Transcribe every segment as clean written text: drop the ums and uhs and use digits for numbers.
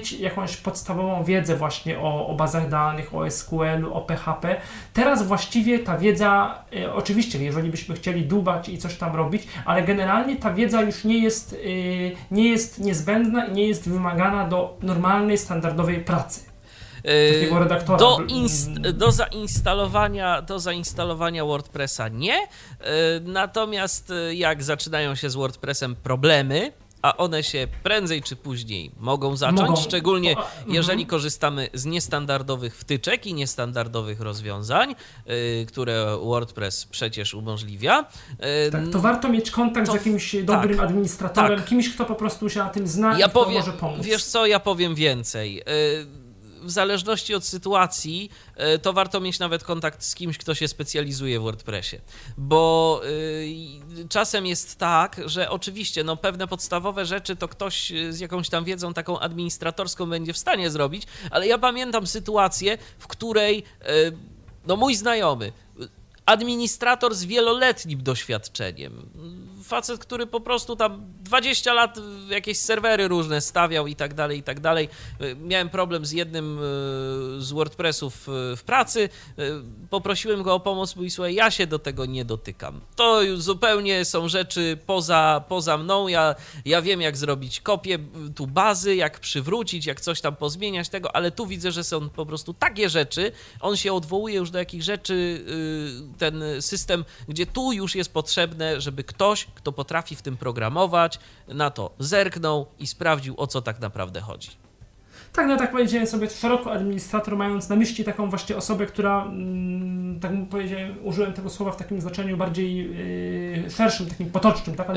mieć jakąś podstawową wiedzę właśnie o bazach danych, o SQL-u, o PHP. Teraz właściwie ta wiedza, oczywiście, jeżeli byśmy chcieli dłubać i coś tam robić, ale generalnie ta wiedza już nie jest niezbędna i nie jest wymagana do normalnej, standardowej pracy. Takiego redaktora. Do zainstalowania WordPressa nie, natomiast jak zaczynają się z WordPressem problemy, a one się prędzej czy później mogą zacząć, szczególnie jeżeli korzystamy z niestandardowych wtyczek i niestandardowych rozwiązań, które WordPress przecież umożliwia. Tak, to warto mieć kontakt z jakimś dobrym administratorem, kimś, kto po prostu się na tym zna i kto może pomóc. Wiesz co, ja powiem więcej. W zależności od sytuacji, to warto mieć nawet kontakt z kimś, kto się specjalizuje w WordPressie, bo czasem jest tak, że oczywiście pewne podstawowe rzeczy to ktoś z jakąś tam wiedzą taką administratorską będzie w stanie zrobić, ale ja pamiętam sytuację, w której mój znajomy, administrator z wieloletnim doświadczeniem, facet, który po prostu tam 20 lat jakieś serwery różne stawiał i tak dalej. Miałem problem z jednym z WordPressów w pracy, poprosiłem go o pomoc, mówi, słuchaj, ja się do tego nie dotykam. To już zupełnie są rzeczy poza mną, ja wiem, jak zrobić kopię tu bazy, jak przywrócić, jak coś tam pozmieniać tego, ale tu widzę, że są po prostu takie rzeczy, on się odwołuje już do jakich rzeczy, ten system, gdzie tu już jest potrzebne, żeby ktoś, kto potrafi w tym programować, na to zerknął i sprawdził, o co tak naprawdę chodzi. Tak, tak powiedziałem sobie szeroko administrator, mając na myśli taką właśnie osobę, która, tak powiedziałem, użyłem tego słowa w takim znaczeniu bardziej szerszym, takim potocznym, tak?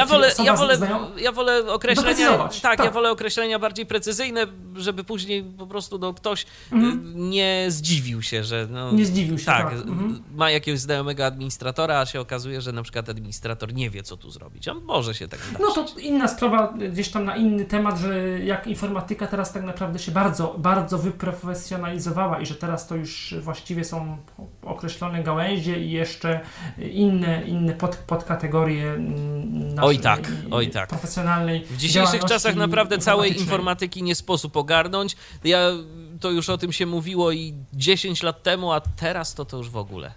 Ja wolę określenia, ja wolę określenia bardziej precyzyjne, żeby później po prostu ktoś nie zdziwił się, że nie zdziwił się, tak. Ma jakiegoś znajomego administratora, a się okazuje, że na przykład administrator nie wie, co tu zrobić. On może się tak zdarzyć. No to inna sprawa, gdzieś tam na inny temat, że jak informatyka teraz tak naprawdę się bardzo, bardzo wyprofesjonalizowała i że teraz to już właściwie są określone gałęzie i jeszcze inne podkategorie profesjonalnej. W dzisiejszych czasach naprawdę całej informatyki nie sposób ogarnąć. To już o tym się mówiło i 10 lat temu, a teraz to już w ogóle.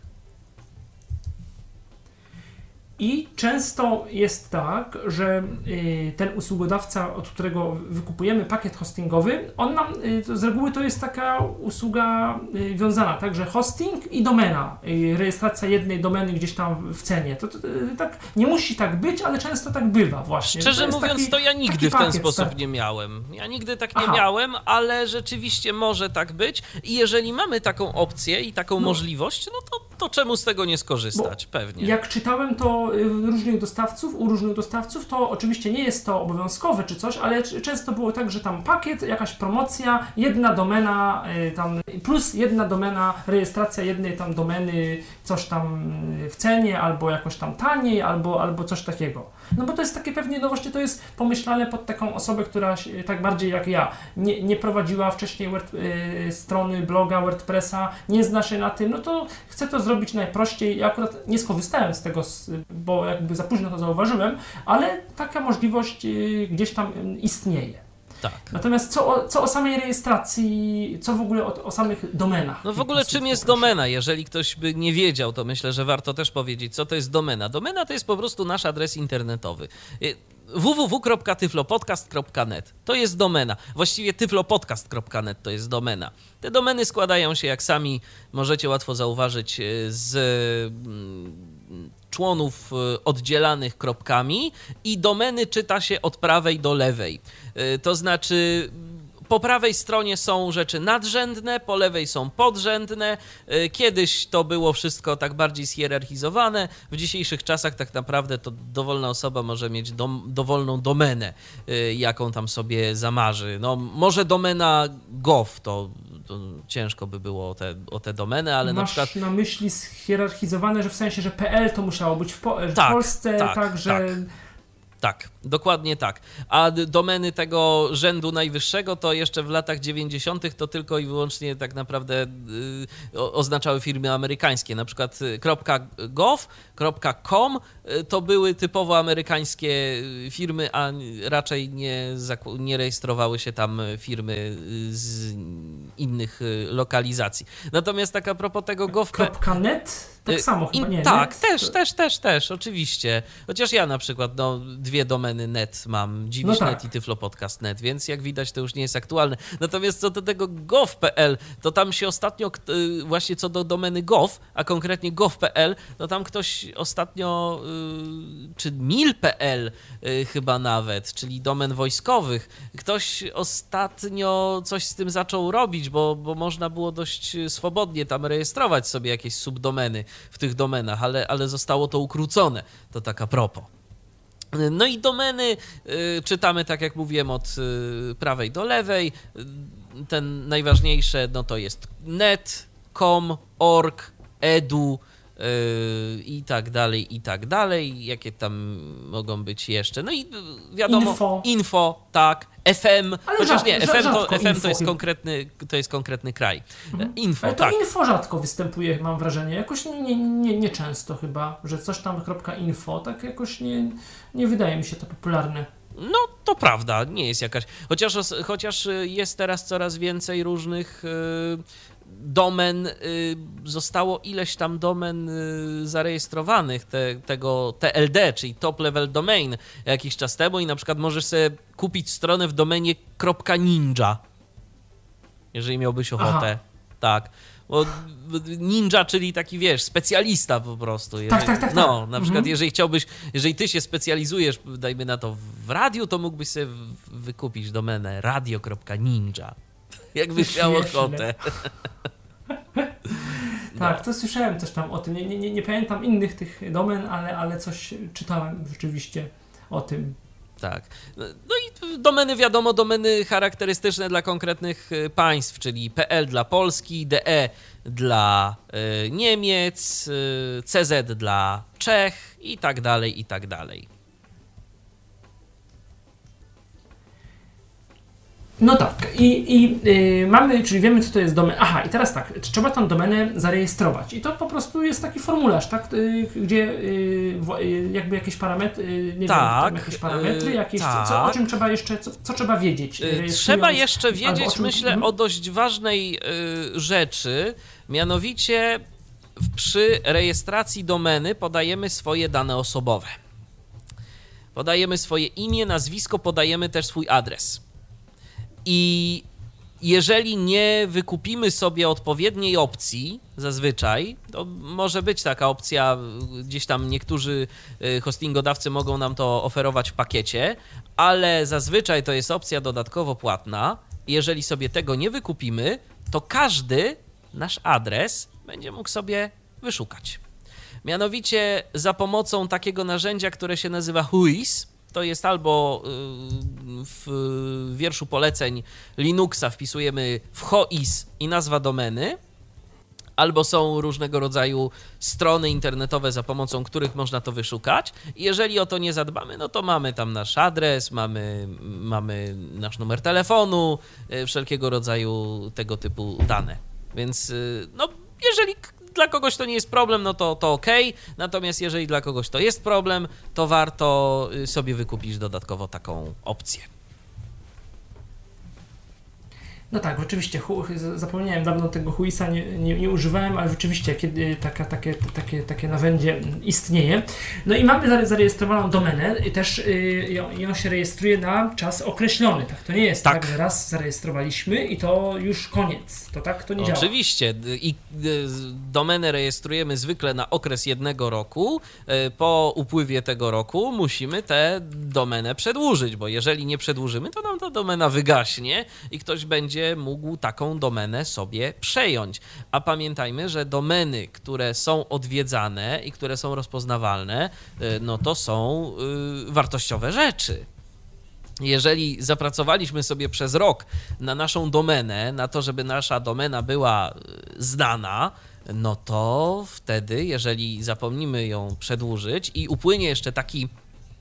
I często jest tak, że ten usługodawca, od którego wykupujemy pakiet hostingowy, on nam, z reguły to jest taka usługa wiązana, tak, że hosting i domena, rejestracja jednej domeny gdzieś tam w cenie. To tak nie musi tak być, ale często tak bywa właśnie. Szczerze mówiąc, to ja nigdy w ten sposób nie miałem. Ja nigdy tak nie miałem, ale rzeczywiście może tak być i jeżeli mamy taką opcję i taką możliwość, to czemu z tego nie skorzystać? Pewnie. Jak czytałem to u różnych dostawców, to oczywiście nie jest to obowiązkowe czy coś, ale często było tak, że tam pakiet, jakaś promocja, jedna domena tam plus jedna domena, rejestracja jednej tam domeny, coś tam w cenie, albo jakoś tam taniej, albo coś takiego. No bo to jest takie pewnie, właśnie to jest pomyślane pod taką osobę, która tak bardziej jak ja nie prowadziła wcześniej strony, bloga, WordPressa, nie zna się na tym, no to chcę to zrobić najprościej. Ja akurat nie skorzystałem z tego, bo jakby za późno to zauważyłem, ale taka możliwość gdzieś tam istnieje. Tak. Natomiast co o samej rejestracji, co w ogóle o samych domenach? No w ogóle czym jest domena? Jeżeli ktoś by nie wiedział, to myślę, że warto też powiedzieć, co to jest domena. Domena to jest po prostu nasz adres internetowy. www.tyflopodcast.net to jest domena. Właściwie tyflopodcast.net to jest domena. Te domeny składają się, jak sami możecie łatwo zauważyć, z członów oddzielanych kropkami i domeny czyta się od prawej do lewej. To znaczy po prawej stronie są rzeczy nadrzędne, po lewej są podrzędne. Kiedyś to było wszystko tak bardziej zhierarchizowane. W dzisiejszych czasach tak naprawdę to dowolna osoba może mieć dowolną domenę, jaką tam sobie zamarzy. No, może domena gov, to ciężko by było o te domeny, ale na przykład... Masz na myśli zhierarchizowane, że w sensie, że PL to musiało być w Polsce, tak, że... Tak, dokładnie tak. A domeny tego rzędu najwyższego to jeszcze w latach 90. to tylko i wyłącznie tak naprawdę oznaczały firmy amerykańskie. Na przykład .gov, .com to były typowo amerykańskie firmy, a raczej nie rejestrowały się tam firmy z innych lokalizacji. Natomiast tak a propos tego .net? Tak samo chyba, nie? Tak, też, oczywiście. Chociaż ja na przykład, dwie domeny net mam, Dziwisz.net i tyflopodcast.net, więc jak widać to już nie jest aktualne. Natomiast co do tego gov.pl, to tam się ostatnio, właśnie co do domeny gov, a konkretnie gov.pl, to tam ktoś ostatnio, czy mil.pl chyba nawet, czyli domen wojskowych, ktoś ostatnio coś z tym zaczął robić, bo można było dość swobodnie tam rejestrować sobie jakieś subdomeny w tych domenach, ale zostało to ukrócone. To tak a propos. No i domeny czytamy, tak jak mówiłem, od prawej do lewej. Ten najważniejsze no to jest net, com, org, edu i tak dalej, i tak dalej. Jakie tam mogą być jeszcze? No i wiadomo, info tak, FM, ale chociaż nie, FM to jest konkretny kraj. Info, ale to tak. info rzadko występuje, mam wrażenie. Jakoś nie często chyba, że coś tam .info, tak jakoś nie wydaje mi się to popularne. No, to prawda, nie jest jakaś... Chociaż jest teraz coraz więcej różnych domen, zostało ileś tam domen zarejestrowanych, tego TLD, czyli Top Level Domain, jakiś czas temu i na przykład możesz sobie kupić stronę w domenie .ninja, jeżeli miałbyś ochotę. Aha. Tak. Bo ninja, czyli taki, wiesz, specjalista po prostu. Jeżeli, tak. No, na przykład jeżeli ty się specjalizujesz, dajmy na to, w radiu, to mógłbyś sobie wykupić domenę radio.ninja. Jakbyś miał ochotę. Tak, to słyszałem też tam o tym. Nie pamiętam innych tych domen, ale coś czytałem rzeczywiście o tym. Tak. No i domeny, wiadomo, domeny charakterystyczne dla konkretnych państw, czyli PL dla Polski, DE dla Niemiec, CZ dla Czech i tak dalej, i tak dalej. No tak, i mamy, czyli wiemy, co to jest domen. Aha, i teraz tak, trzeba tą domenę zarejestrować. I to po prostu jest taki formularz, tak? Gdzie jakby jakieś parametry, nie tak, wiem, jakieś parametry, jakieś, tak. o czym trzeba jeszcze, co trzeba wiedzieć? Trzeba jeszcze wiedzieć, myślę, o dość ważnej rzeczy, mianowicie przy rejestracji domeny podajemy swoje dane osobowe. Podajemy swoje imię, nazwisko, podajemy też swój adres. I jeżeli nie wykupimy sobie odpowiedniej opcji, zazwyczaj, to może być taka opcja, gdzieś tam niektórzy hostingodawcy mogą nam to oferować w pakiecie, ale zazwyczaj to jest opcja dodatkowo płatna. Jeżeli sobie tego nie wykupimy, to każdy nasz adres będzie mógł sobie wyszukać. Mianowicie za pomocą takiego narzędzia, które się nazywa Whois. To jest albo w wierszu poleceń Linuxa wpisujemy whois i nazwa domeny, albo są różnego rodzaju strony internetowe, za pomocą których można to wyszukać. I jeżeli o to nie zadbamy, no to mamy tam nasz adres, mamy nasz numer telefonu, wszelkiego rodzaju tego typu dane. Więc no, jeżeli dla kogoś to nie jest problem, no to okej. Natomiast jeżeli dla kogoś to jest problem, to warto sobie wykupić dodatkowo taką opcję. No tak, rzeczywiście, zapomniałem dawno tego Whoisa, nie używałem, ale rzeczywiście kiedy takie narzędzie istnieje. No i mamy zarejestrowaną domenę i też ją się rejestruje na czas określony, tak? To nie jest tak, że raz zarejestrowaliśmy i to już koniec, to tak to nie działa. Oczywiście i domenę rejestrujemy zwykle na okres 1 roku. Po upływie tego roku musimy tę domenę przedłużyć, bo jeżeli nie przedłużymy, to nam ta domena wygaśnie i ktoś będzie mógł taką domenę sobie przejąć. A pamiętajmy, że domeny, które są odwiedzane i które są rozpoznawalne, no to są wartościowe rzeczy. Jeżeli zapracowaliśmy sobie przez rok na naszą domenę, na to, żeby nasza domena była znana, no to wtedy, jeżeli zapomnimy ją przedłużyć i upłynie jeszcze taki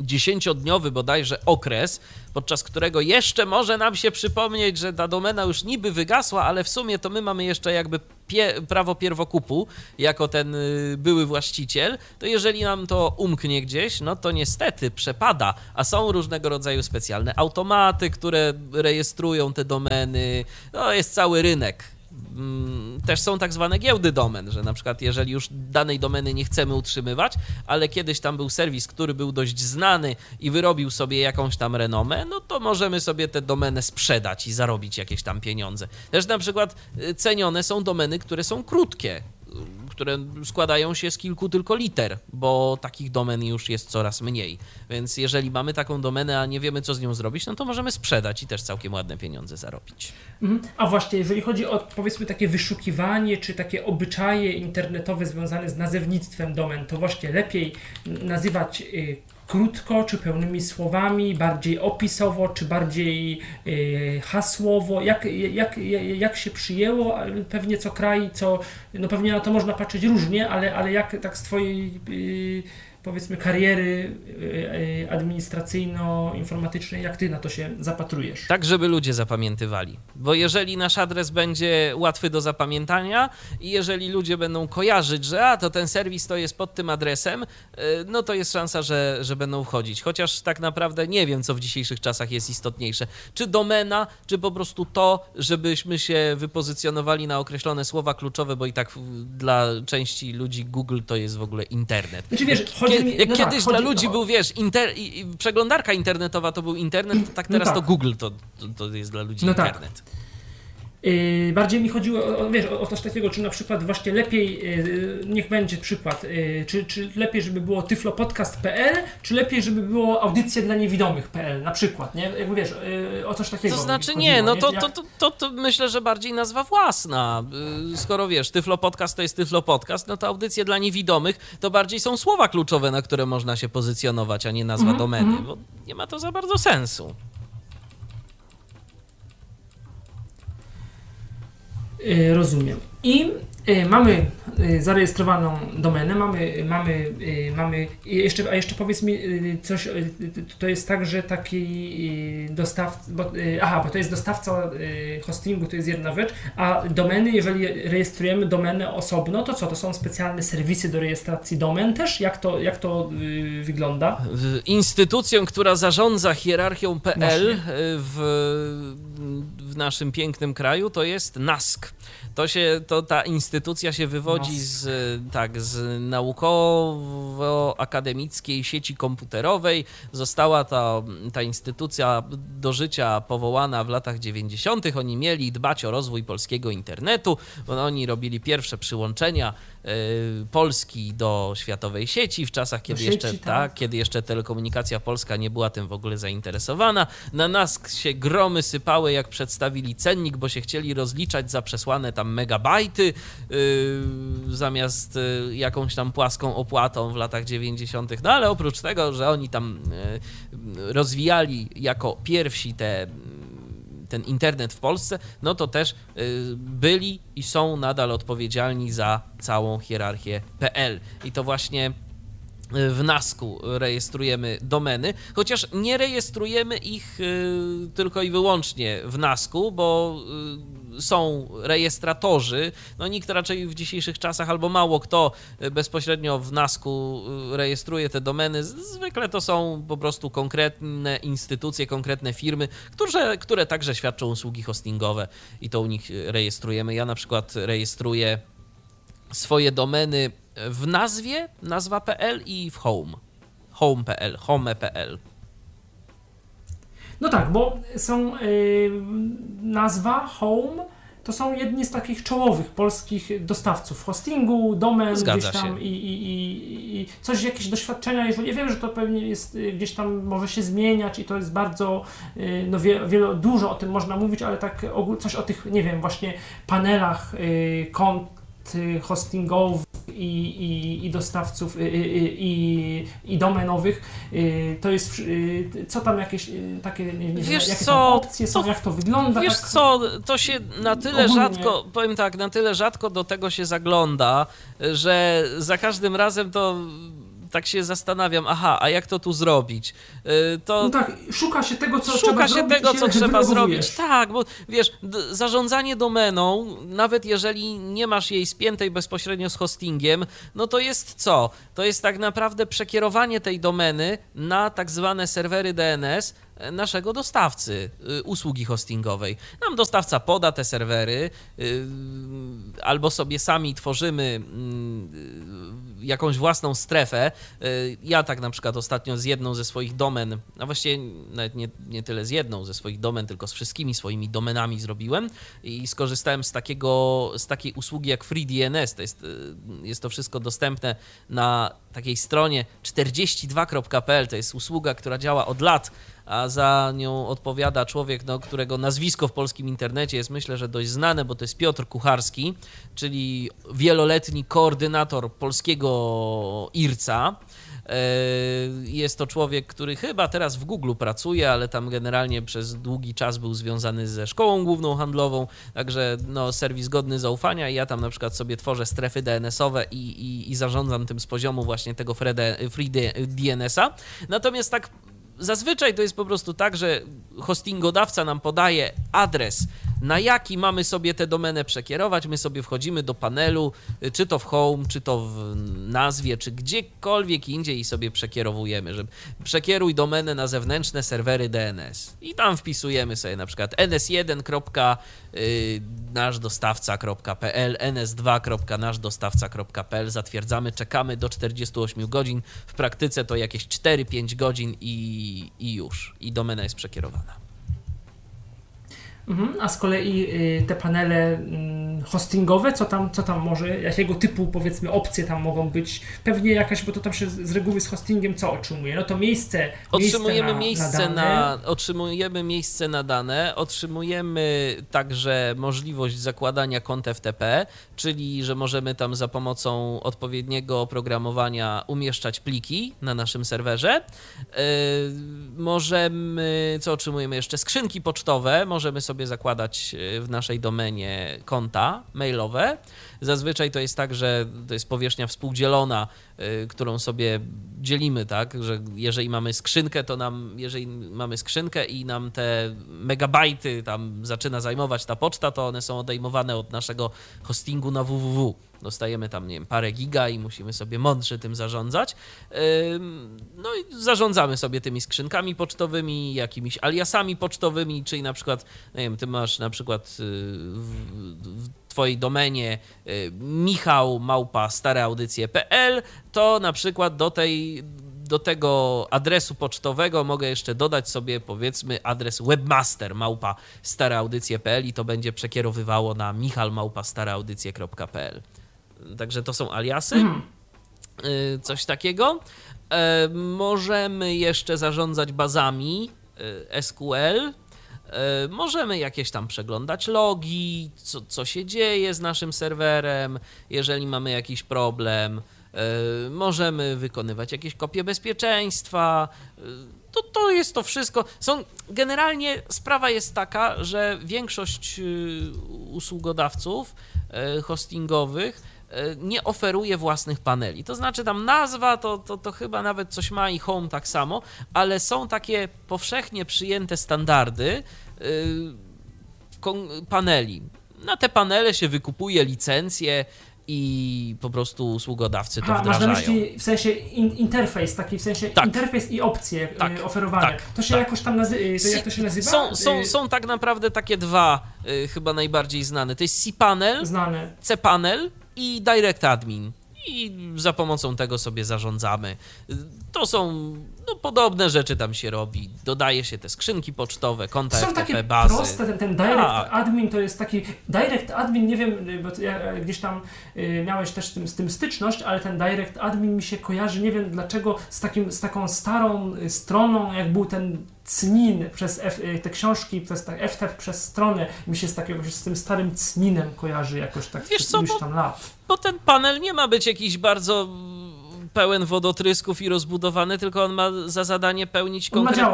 10-dniowy bodajże okres, podczas którego jeszcze może nam się przypomnieć, że ta domena już niby wygasła, ale w sumie to my mamy jeszcze jakby prawo pierwokupu jako ten były właściciel, to jeżeli nam to umknie gdzieś, no to niestety przepada, a są różnego rodzaju specjalne automaty, które rejestrują te domeny, no jest cały rynek. Też są tak zwane giełdy domen, że na przykład jeżeli już danej domeny nie chcemy utrzymywać, ale kiedyś tam był serwis, który był dość znany i wyrobił sobie jakąś tam renomę, no to możemy sobie tę domenę sprzedać i zarobić jakieś tam pieniądze. Też na przykład cenione są domeny, które są krótkie, które składają się z kilku tylko liter, bo takich domen już jest coraz mniej. Więc jeżeli mamy taką domenę, a nie wiemy, co z nią zrobić, no to możemy sprzedać i też całkiem ładne pieniądze zarobić. A właśnie, jeżeli chodzi o, powiedzmy, takie wyszukiwanie, czy takie obyczaje internetowe związane z nazewnictwem domen, to właśnie lepiej nazywać krótko, czy pełnymi słowami, bardziej opisowo, czy bardziej hasłowo, jak się przyjęło, pewnie co kraj, no pewnie na to można patrzeć różnie, ale jak tak z twojej powiedzmy kariery administracyjno-informatycznej, jak ty na to się zapatrujesz? Tak, żeby ludzie zapamiętywali, bo jeżeli nasz adres będzie łatwy do zapamiętania i jeżeli ludzie będą kojarzyć, że to ten serwis to jest pod tym adresem, no to jest szansa, że będą wchodzić. Chociaż tak naprawdę nie wiem, co w dzisiejszych czasach jest istotniejsze. Czy domena, czy po prostu to, żebyśmy się wypozycjonowali na określone słowa kluczowe, bo i tak dla części ludzi Google to jest w ogóle internet. Znaczy, wiesz, kiedyś dla ludzi był, wiesz, przeglądarka internetowa to był internet, to tak teraz to Google to jest dla ludzi internet. Tak. Bardziej mi chodziło o coś takiego, czy na przykład właśnie lepiej, niech będzie przykład, czy lepiej, żeby było tyflopodcast.pl, czy lepiej, żeby było audycje dla niewidomych.pl na przykład, nie? Jakby wiesz, o coś takiego. To znaczy chodziło, nie, no to myślę, że bardziej nazwa własna. Skoro wiesz, Tyflopodcast to jest Tyflopodcast, no to audycje dla niewidomych to bardziej są słowa kluczowe, na które można się pozycjonować, a nie nazwa domeny, bo nie ma to za bardzo sensu. Rozumiem. I mamy zarejestrowaną domenę, mamy jeszcze powiedz mi coś, to jest tak, że taki dostawca, bo to jest dostawca hostingu, to jest jedna rzecz, a domeny, jeżeli rejestrujemy domenę osobno, to co, to są specjalne serwisy do rejestracji domen też? Jak to wygląda? Instytucją, która zarządza hierarchią PL w naszym pięknym kraju, to jest NASK. Ta instytucja się wywodzi z naukowo-akademickiej sieci komputerowej. Została ta instytucja do życia powołana w latach 90. Oni mieli dbać o rozwój polskiego internetu. Oni robili pierwsze przyłączenia Polski do światowej sieci w czasach, kiedy jeszcze telekomunikacja polska nie była tym w ogóle zainteresowana. Na NASK się gromy sypały, jak przedstawili cennik, bo się chcieli rozliczać za przesłane tam megabajty zamiast jakąś tam płaską opłatą w latach 90. No ale oprócz tego, że oni tam rozwijali jako pierwsi ten internet w Polsce, no to też byli i są nadal odpowiedzialni za całą hierarchię PL. I to właśnie w NASK-u rejestrujemy domeny, chociaż nie rejestrujemy ich tylko i wyłącznie w NASK-u, bo są rejestratorzy, no nikt raczej w dzisiejszych czasach albo mało kto bezpośrednio w NASK-u rejestruje te domeny. Zwykle to są po prostu konkretne instytucje, konkretne firmy, które także świadczą usługi hostingowe i to u nich rejestrujemy. Ja na przykład rejestruję swoje domeny w nazwa.pl i w home.pl, home.pl. No tak, bo są nazwa, home, to są jedni z takich czołowych polskich dostawców hostingu, domen, Zgadza gdzieś tam się. I coś, jakieś doświadczenia, jeżeli ja wiem, że to pewnie jest gdzieś tam może się zmieniać i to jest bardzo, no dużo o tym można mówić, ale tak coś o tych, nie wiem, właśnie panelach kont hostingowych i dostawców i domenowych, to jest, co tam jakieś takie, nie wiem, jakie tam opcje są, jak to wygląda? Wiesz co, to się na tyle ogólnie rzadko, powiem tak, na tyle rzadko do tego się zagląda, że za każdym razem to tak się zastanawiam, a jak to tu zrobić? No tak, szuka się tego, co trzeba zrobić. Tak, bo wiesz, zarządzanie domeną, nawet jeżeli nie masz jej spiętej bezpośrednio z hostingiem, no to jest co? To jest tak naprawdę przekierowanie tej domeny na tak zwane serwery DNS naszego dostawcy usługi hostingowej. Nam dostawca poda te serwery, albo sobie sami tworzymy jakąś własną strefę. Ja tak na przykład ostatnio z jedną ze swoich domen, a właściwie nawet nie tyle z jedną ze swoich domen, tylko z wszystkimi swoimi domenami zrobiłem i skorzystałem z takiej usługi jak FreeDNS. Jest to wszystko dostępne na takiej stronie 42.pl. To jest usługa, która działa od lat, a za nią odpowiada człowiek, którego nazwisko w polskim internecie jest, myślę, że dość znane, bo to jest Piotr Kucharski, czyli wieloletni koordynator polskiego IRC-a. Jest to człowiek, który chyba teraz w Google pracuje, ale tam generalnie przez długi czas był związany ze Szkołą Główną Handlową, także serwis godny zaufania i ja tam na przykład sobie tworzę strefy DNS-owe i zarządzam tym z poziomu właśnie tego FreeDNS-a. Natomiast tak zazwyczaj to jest po prostu tak, że hostingodawca nam podaje adres, na jaki mamy sobie tę domenę przekierować. My sobie wchodzimy do panelu, czy to w home, czy to w nazwie, czy gdziekolwiek indziej i sobie przekierowujemy, że przekieruj domenę na zewnętrzne serwery DNS. I tam wpisujemy sobie na przykład ns1.nashdostawca.pl, ns2.nashdostawca.pl, zatwierdzamy, czekamy do 48 godzin. W praktyce to jakieś 4-5 godzin i już. I domena jest przekierowana. A z kolei te panele hostingowe, co tam może, jakiego typu powiedzmy opcje tam mogą być? Pewnie jakaś, bo to tam się z reguły z hostingiem co otrzymuje? No to otrzymujemy miejsce na dane, otrzymujemy także możliwość zakładania kont FTP, czyli że możemy tam za pomocą odpowiedniego oprogramowania umieszczać pliki na naszym serwerze. Co otrzymujemy jeszcze? Skrzynki pocztowe, możemy sobie zakładać w naszej domenie konta mailowe. Zazwyczaj to jest tak, że to jest powierzchnia współdzielona, którą sobie dzielimy, tak, że jeżeli mamy skrzynkę, jeżeli mamy skrzynkę i nam te megabajty tam zaczyna zajmować ta poczta, to one są odejmowane od naszego hostingu na www. Dostajemy tam, nie wiem, parę giga i musimy sobie mądrze tym zarządzać. No i zarządzamy sobie tymi skrzynkami pocztowymi, jakimiś aliasami pocztowymi, czyli na przykład, nie wiem, ty masz na przykład w twojej domenie michał@stareaudycje.pl, to na przykład do tego adresu pocztowego mogę jeszcze dodać sobie, powiedzmy, adres webmaster@stareaudycje.pl i to będzie przekierowywało na michal@stareaudycje.pl. Także to są aliasy, coś takiego. Możemy jeszcze zarządzać bazami SQL, możemy jakieś tam przeglądać logi, co się dzieje z naszym serwerem, jeżeli mamy jakiś problem. Możemy wykonywać jakieś kopie bezpieczeństwa. To jest to wszystko. Generalnie sprawa jest taka, że większość usługodawców hostingowych nie oferuje własnych paneli. To znaczy tam nazwa to chyba nawet coś ma i home tak samo, ale są takie powszechnie przyjęte standardy paneli. Na te panele się wykupuje licencje i po prostu usługodawcy to wdrażają. Masz na myśli w sensie interfejs, taki w sensie interfejs i opcje oferowane. To się jakoś tam jak to się nazywa? Są tak naprawdę takie dwa chyba najbardziej znane. To jest cPanel, cPanel i Direct Admin. I za pomocą tego sobie zarządzamy. To są podobne rzeczy tam się robi. Dodaje się te skrzynki pocztowe, konta są FTP, takie bazy. Proste, ten Direct Admin to jest taki... Direct Admin, nie wiem, bo ja gdzieś tam miałeś też z tym styczność, ale ten Direct Admin mi się kojarzy, nie wiem dlaczego, z taką starą stroną, jak był ten Cnin przez te książki, przez FTP przez stronę, mi się z tym starym Cninem kojarzy jakoś tak przez iluś tam lat. Bo ten panel nie ma być jakiś bardzo pełen wodotrysków i rozbudowany, tylko on ma za zadanie pełnić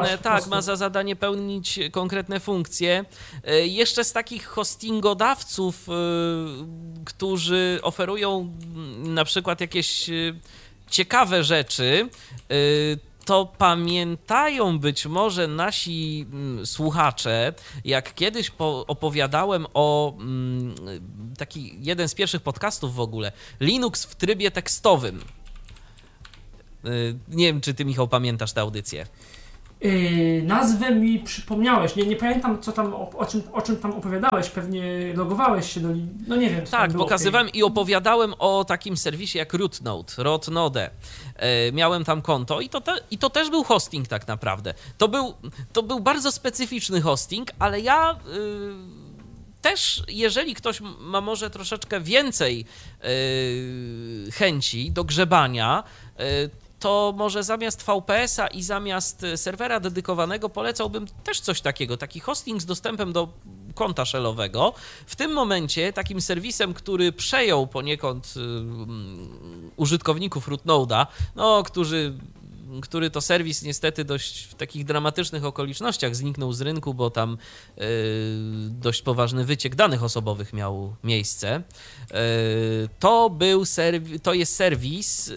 konkretne funkcje. Jeszcze z takich hostingodawców, którzy oferują na przykład jakieś ciekawe rzeczy, to pamiętają być może nasi słuchacze, jak kiedyś opowiadałem o taki jeden z pierwszych podcastów w ogóle, Linux w trybie tekstowym. Nie wiem, czy ty, Michał, pamiętasz tę audycję? Nazwę mi przypomniałeś. Nie pamiętam, co tam, o czym tam opowiadałeś. Pewnie logowałeś się do... No nie wiem. Tak, pokazywałem i opowiadałem o takim serwisie jak Rotnode. Miałem tam konto i to też był hosting tak naprawdę. To był bardzo specyficzny hosting, ale ja... Też, jeżeli ktoś ma może troszeczkę więcej chęci do grzebania, to może zamiast VPS-a i zamiast serwera dedykowanego polecałbym też coś takiego, taki hosting z dostępem do konta shellowego. W tym momencie takim serwisem, który przejął poniekąd użytkowników Rootnode'a, który to serwis niestety dość w takich dramatycznych okolicznościach zniknął z rynku, bo tam dość poważny wyciek danych osobowych miał miejsce. To jest serwis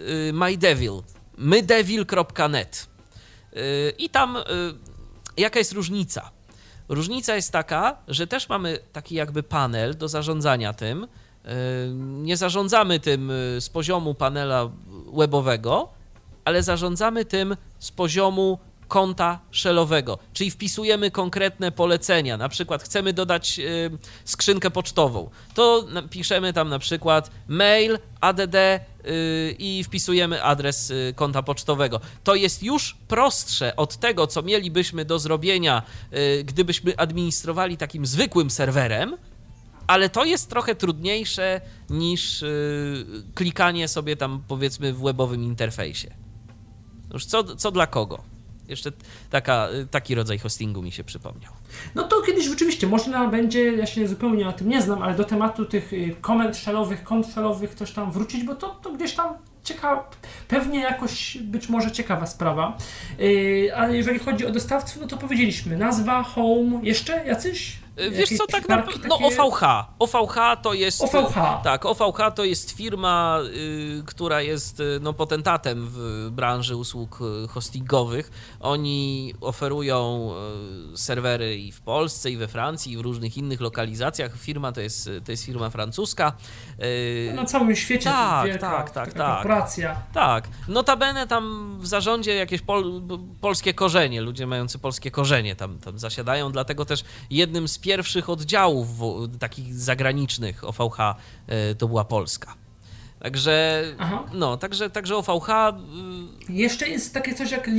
mydevil.net. I tam jaka jest różnica? Różnica jest taka, że też mamy taki jakby panel do zarządzania tym. Nie zarządzamy tym z poziomu panela webowego, ale zarządzamy tym z poziomu konta shellowego, czyli wpisujemy konkretne polecenia, na przykład chcemy dodać skrzynkę pocztową, to piszemy tam na przykład mail, add i wpisujemy adres konta pocztowego. To jest już prostsze od tego, co mielibyśmy do zrobienia, gdybyśmy administrowali takim zwykłym serwerem, ale to jest trochę trudniejsze niż klikanie sobie tam, powiedzmy, w webowym interfejsie. Już co dla kogo? Jeszcze taki rodzaj hostingu mi się przypomniał. No to kiedyś rzeczywiście można będzie, ja się zupełnie na tym nie znam, ale do tematu tych komend shellowych, kont shellowych coś tam wrócić, bo to gdzieś tam pewnie jakoś być może ciekawa sprawa. Ale jeżeli chodzi o dostawców, no to powiedzieliśmy nazwa, home, jeszcze jacyś? Wiesz co, tak naprawdę, no OVH to jest... OVH. Tak, OVH to jest firma, która jest potentatem w branży usług hostingowych. Oni oferują serwery i w Polsce, i we Francji, i w różnych innych lokalizacjach. Firma to jest firma francuska. Na całym świecie wielka korporacja. Tak, notabene tam w zarządzie jakieś polskie korzenie, ludzie mający polskie korzenie tam zasiadają, dlatego też jednym z pierwszych oddziałów takich zagranicznych OVH to była Polska. Także, także OVH... Jeszcze jest takie coś jak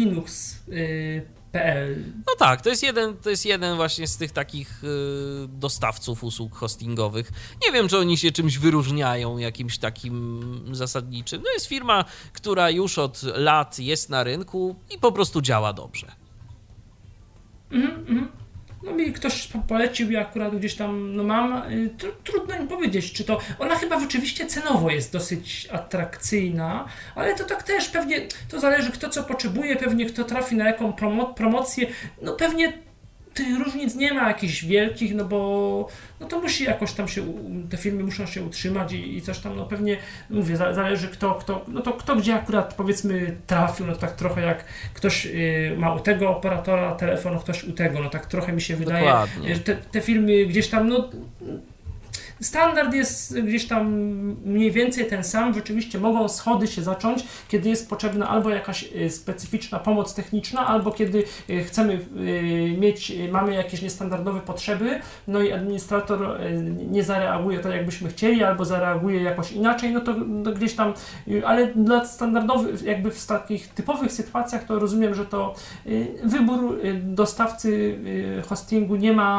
Linux.pl. No tak, to jest jeden właśnie z tych takich dostawców usług hostingowych. Nie wiem, czy oni się czymś wyróżniają, jakimś takim zasadniczym. To jest firma, która już od lat jest na rynku i po prostu działa dobrze. No mi ktoś polecił, ja akurat gdzieś tam mam, trudno mi powiedzieć, czy to, ona chyba rzeczywiście cenowo jest dosyć atrakcyjna, ale to tak też pewnie, to zależy kto co potrzebuje, pewnie kto trafi na jaką promocję, no pewnie tych różnic nie ma jakichś wielkich, no bo no to musi jakoś tam te firmy muszą się utrzymać i coś tam, no pewnie, mówię, zależy kto gdzie akurat powiedzmy trafił, no tak trochę jak ktoś ma u tego operatora telefon, ktoś u tego, no tak trochę mi się wydaje, dokładnie, że te firmy gdzieś tam, no standard jest gdzieś tam mniej więcej ten sam, rzeczywiście mogą schody się zacząć, kiedy jest potrzebna albo jakaś specyficzna pomoc techniczna, albo kiedy chcemy mamy jakieś niestandardowe potrzeby, no i administrator nie zareaguje tak jakbyśmy chcieli, albo zareaguje jakoś inaczej, no to gdzieś tam, ale dla standardowych, jakby w takich typowych sytuacjach to rozumiem, że to wybór dostawcy hostingu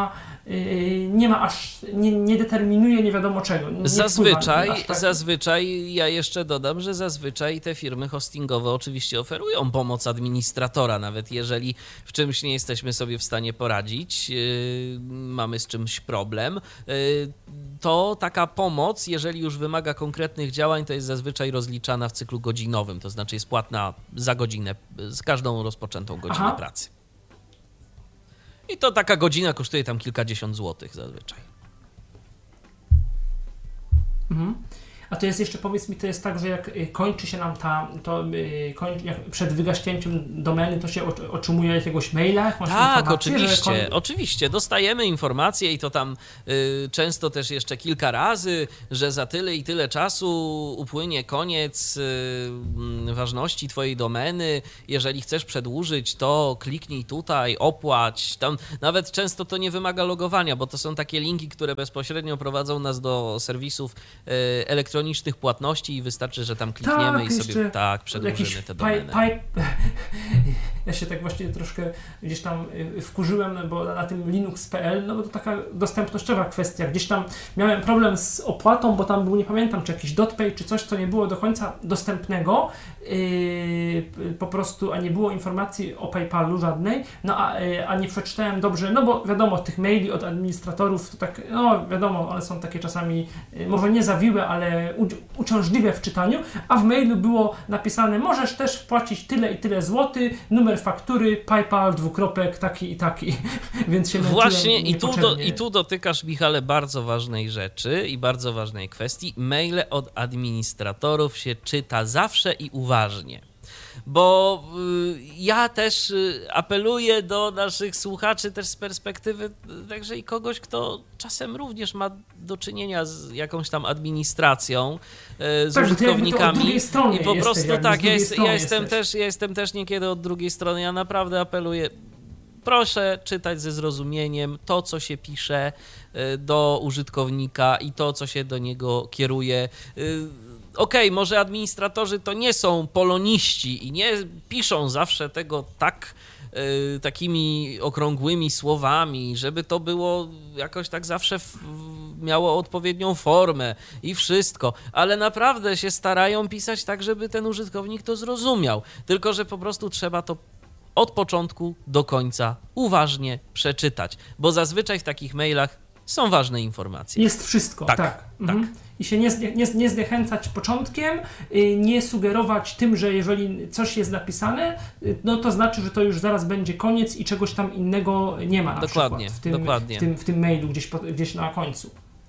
nie determinuje nie wiadomo czego. Zazwyczaj ja jeszcze dodam, że zazwyczaj te firmy hostingowe oczywiście oferują pomoc administratora, nawet jeżeli w czymś nie jesteśmy sobie w stanie poradzić, mamy z czymś problem, to taka pomoc, jeżeli już wymaga konkretnych działań, to jest zazwyczaj rozliczana w cyklu godzinowym, to znaczy jest płatna za godzinę, z każdą rozpoczętą godzinę pracy. I to taka godzina kosztuje tam kilkadziesiąt złotych zazwyczaj. A to jest jeszcze, powiedz mi, to jest tak, że jak kończy się nam jak przed wygaśnięciem domeny, to się otrzymuje jakiegoś maila? Tak, oczywiście. Dostajemy informacje i to tam często też jeszcze kilka razy, że za tyle i tyle czasu upłynie koniec ważności twojej domeny. Jeżeli chcesz przedłużyć, to kliknij tutaj, opłać. Tam nawet często to nie wymaga logowania, bo to są takie linki, które bezpośrednio prowadzą nas do serwisów elektronicznych płatności i wystarczy, że tam klikniemy i sobie przedłużymy tę domenę. Ja się tak właśnie troszkę gdzieś tam wkurzyłem, bo na tym Linux.pl, no bo to taka dostępnościowa kwestia. Gdzieś tam miałem problem z opłatą, bo tam był, nie pamiętam, czy jakiś dotpay, czy coś, co nie było do końca dostępnego, po prostu, a nie było informacji o PayPalu żadnej, no a nie przeczytałem dobrze, no bo wiadomo, tych maili od administratorów to tak, no wiadomo, one są takie czasami, może nie zawiłe, ale uciążliwe w czytaniu, a w mailu było napisane, możesz też wpłacić tyle i tyle złotych, numer faktury, PayPal, taki i taki, więc się męczyłem. Właśnie i tu dotykasz, Michale, bardzo ważnej rzeczy i bardzo ważnej kwestii. Maile od administratorów się czyta zawsze i uważnie. Bo ja też apeluję do naszych słuchaczy też z perspektywy także i kogoś, kto czasem również ma do czynienia z jakąś tam administracją, z użytkownikami. I po prostu tak, ja jestem też niekiedy od drugiej strony. Ja naprawdę apeluję, proszę czytać ze zrozumieniem to, co się pisze do użytkownika i to, co się do niego kieruje. Okej, może administratorzy to nie są poloniści i nie piszą zawsze tego takimi okrągłymi słowami, żeby to było jakoś tak zawsze miało odpowiednią formę i wszystko, ale naprawdę się starają pisać tak, żeby ten użytkownik to zrozumiał, tylko że po prostu trzeba to od początku do końca uważnie przeczytać, bo zazwyczaj w takich mailach są ważne informacje. Jest wszystko, tak. Mhm. I się nie zniechęcać początkiem, nie sugerować tym, że jeżeli coś jest napisane, no to znaczy, że to już zaraz będzie koniec i czegoś tam innego nie ma na dokładnie, przykład w tym mailu gdzieś na końcu.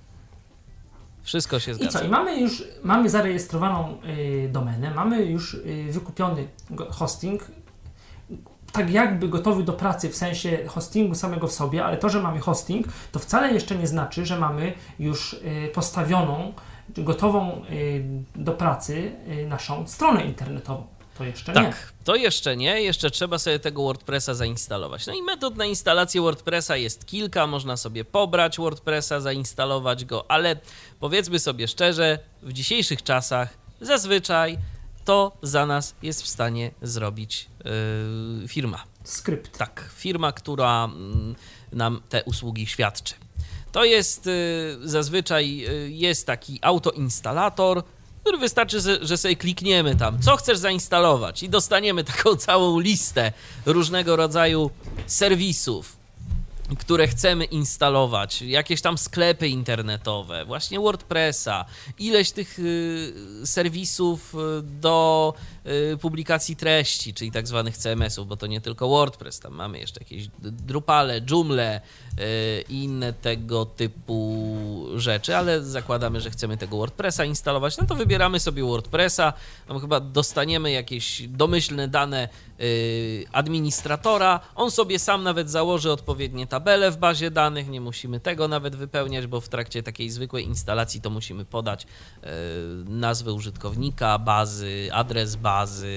Wszystko się zgadza. I co? I mamy zarejestrowaną domenę, mamy już wykupiony hosting, tak jakby gotowy do pracy w sensie hostingu samego w sobie, ale to, że mamy hosting, to wcale jeszcze nie znaczy, że mamy już postawioną, gotową do pracy naszą stronę internetową. To jeszcze nie. Tak, to jeszcze nie. Jeszcze trzeba sobie tego WordPressa zainstalować. No i metod na instalację WordPressa jest kilka. Można sobie pobrać WordPressa, zainstalować go, ale powiedzmy sobie szczerze, w dzisiejszych czasach zazwyczaj to za nas jest w stanie zrobić firma. Skrypt. Tak, firma, która nam te usługi świadczy. To jest zazwyczaj jest taki autoinstalator, który wystarczy, że sobie klikniemy tam, co chcesz zainstalować i dostaniemy taką całą listę różnego rodzaju serwisów, które chcemy instalować, jakieś tam sklepy internetowe, właśnie WordPressa, ileś tych serwisów do publikacji treści, czyli tak zwanych CMS-ów, bo to nie tylko WordPress, tam mamy jeszcze jakieś Drupale, Joomla i inne tego typu rzeczy, ale zakładamy, że chcemy tego WordPressa instalować, no to wybieramy sobie WordPressa, tam chyba dostaniemy jakieś domyślne dane administratora, on sobie sam nawet założy odpowiednie tabele w bazie danych, nie musimy tego nawet wypełniać, bo w trakcie takiej zwykłej instalacji to musimy podać nazwę użytkownika, bazy, adres bazy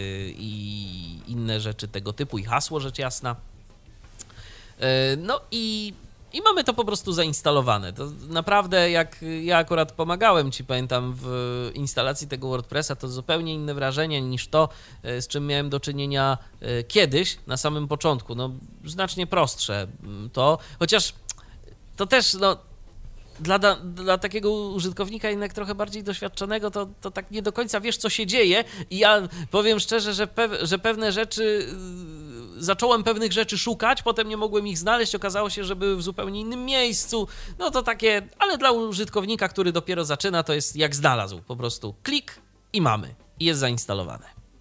i inne rzeczy tego typu i hasło rzecz jasna. No i mamy to po prostu zainstalowane. To naprawdę, jak ja akurat pomagałem ci, pamiętam, w instalacji tego WordPressa, to zupełnie inne wrażenie niż to, z czym miałem do czynienia kiedyś, na samym początku. No, znacznie prostsze to, chociaż to też, no, dla takiego użytkownika jednak trochę bardziej doświadczonego, to tak nie do końca wiesz, co się dzieje i ja powiem szczerze, że pewne rzeczy... Zacząłem pewnych rzeczy szukać, potem nie mogłem ich znaleźć, okazało się, że były w zupełnie innym miejscu, no to takie, ale dla użytkownika, który dopiero zaczyna, to jest jak znalazł, po prostu klik i mamy, i jest zainstalowane.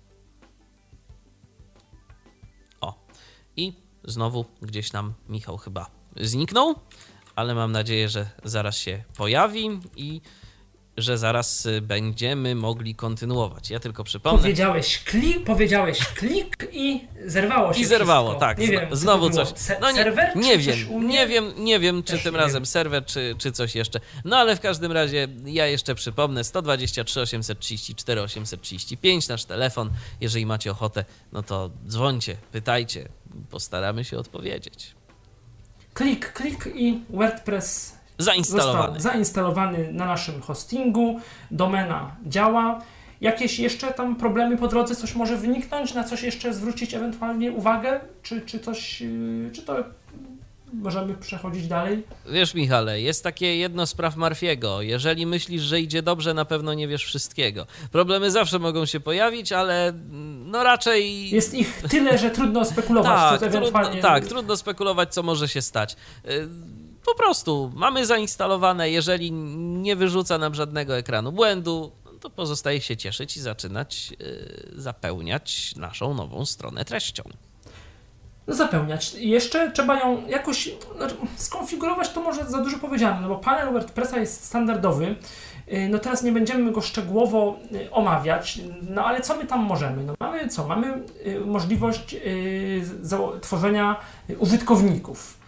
O, i znowu gdzieś nam Michał chyba zniknął, ale mam nadzieję, że zaraz się pojawi i że zaraz będziemy mogli kontynuować. Ja tylko przypomnę. Powiedziałeś klik i zerwało się. I zerwało, wszystko. tak. Nie wiem, znowu coś. Serwer? Nie wiem, czy tym nie razem wiem. serwer, czy coś jeszcze. No ale w każdym razie ja jeszcze przypomnę 123 834 835 nasz telefon. Jeżeli macie ochotę, no to dzwońcie, pytajcie. Postaramy się odpowiedzieć. Klik i WordPress Zainstalowany. został zainstalowany na naszym hostingu, domena działa. Jakieś jeszcze tam problemy po drodze, coś może wyniknąć, na coś jeszcze zwrócić ewentualnie uwagę, czy to możemy przechodzić dalej? Wiesz, Michale, jest takie jedno z praw Murphy'ego. Jeżeli myślisz, że idzie dobrze, na pewno nie wiesz wszystkiego. Problemy zawsze mogą się pojawić, ale no raczej... Jest ich tyle, że trudno spekulować, co ewentualnie... Trudno spekulować, co może się stać. Po prostu mamy zainstalowane, jeżeli nie wyrzuca nam żadnego ekranu błędu, to pozostaje się cieszyć i zaczynać zapełniać naszą nową stronę treścią. Zapełniać. I jeszcze trzeba ją jakoś skonfigurować, to może za dużo powiedziane, no bo panel WordPressa jest standardowy. No teraz nie będziemy go szczegółowo omawiać, no ale co my tam możemy? No mamy możliwość tworzenia użytkowników.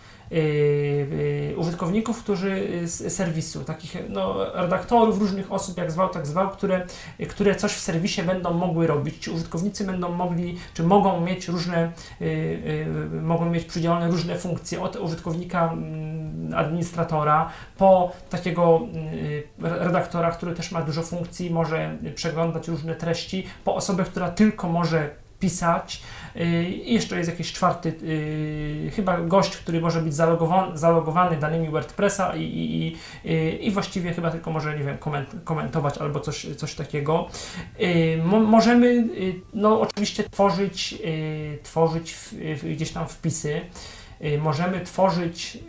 Którzy z serwisu, takich redaktorów, różnych osób, jak zwał, tak zwał, które coś w serwisie będą mogły robić. Ci użytkownicy będą mogli, czy mogą mieć przydzielone różne funkcje, od użytkownika administratora, po takiego redaktora, który też ma dużo funkcji, może przeglądać różne treści, po osobę, która tylko może pisać. I jeszcze jest jakiś czwarty, chyba gość, który może być zalogowany danymi WordPressa i właściwie chyba tylko może, nie wiem, komentować albo coś takiego. Możemy oczywiście tworzyć gdzieś tam wpisy. Możemy tworzyć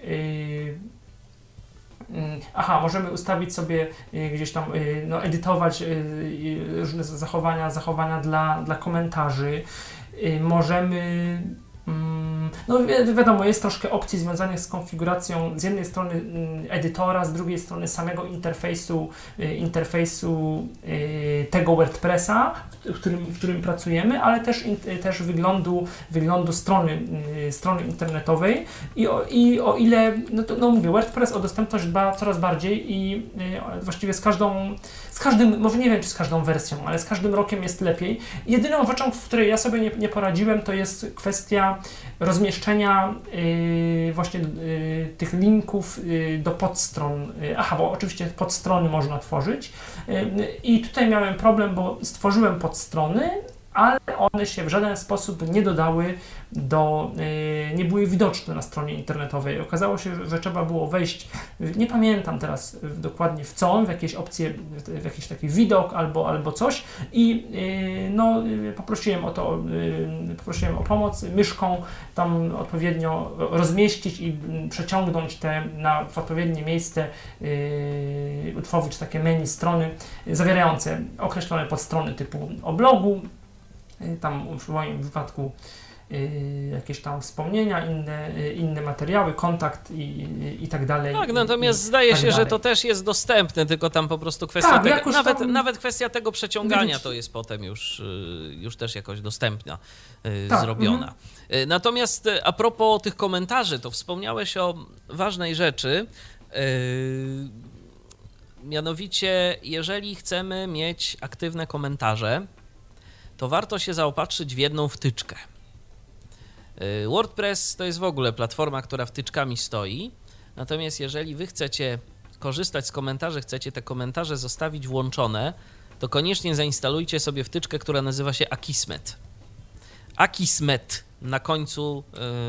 możemy ustawić sobie gdzieś tam, edytować różne zachowania dla komentarzy. Możemy, wiadomo, jest troszkę opcji związanych z konfiguracją z jednej strony edytora, z drugiej strony samego interfejsu tego WordPressa, w którym pracujemy, ale też wyglądu strony internetowej i o ile, mówię, WordPress o dostępność dba coraz bardziej i właściwie z każdym, może nie wiem czy z każdą wersją, ale z każdym rokiem jest lepiej. Jedyną rzeczą, w której ja sobie nie poradziłem, to jest kwestia rozmieszczenia właśnie tych linków do podstron. Bo oczywiście podstrony można tworzyć. I tutaj miałem problem, bo stworzyłem podstrony, ale one się w żaden sposób nie dodały nie były widoczne na stronie internetowej. Okazało się, że trzeba było wejść, nie pamiętam teraz dokładnie w co, w jakieś opcje, w jakiś taki widok albo coś i poprosiłem o pomoc, myszką tam odpowiednio rozmieścić i przeciągnąć w odpowiednie miejsce, utworzyć takie menu strony zawierające określone podstrony typu o blogu, tam w moim wypadku jakieś tam wspomnienia, inne materiały, kontakt i tak dalej. Tak, natomiast zdaje się, że to też jest dostępne, tylko tam po prostu kwestia nawet kwestia tego przeciągania to jest potem już też jakoś dostępna, zrobiona. Natomiast a propos tych komentarzy, to wspomniałeś o ważnej rzeczy, mianowicie jeżeli chcemy mieć aktywne komentarze, to warto się zaopatrzyć w jedną wtyczkę. WordPress to jest w ogóle platforma, która wtyczkami stoi, natomiast jeżeli wy chcecie korzystać z komentarzy, chcecie te komentarze zostawić włączone, to koniecznie zainstalujcie sobie wtyczkę, która nazywa się Akismet. Akismet na końcu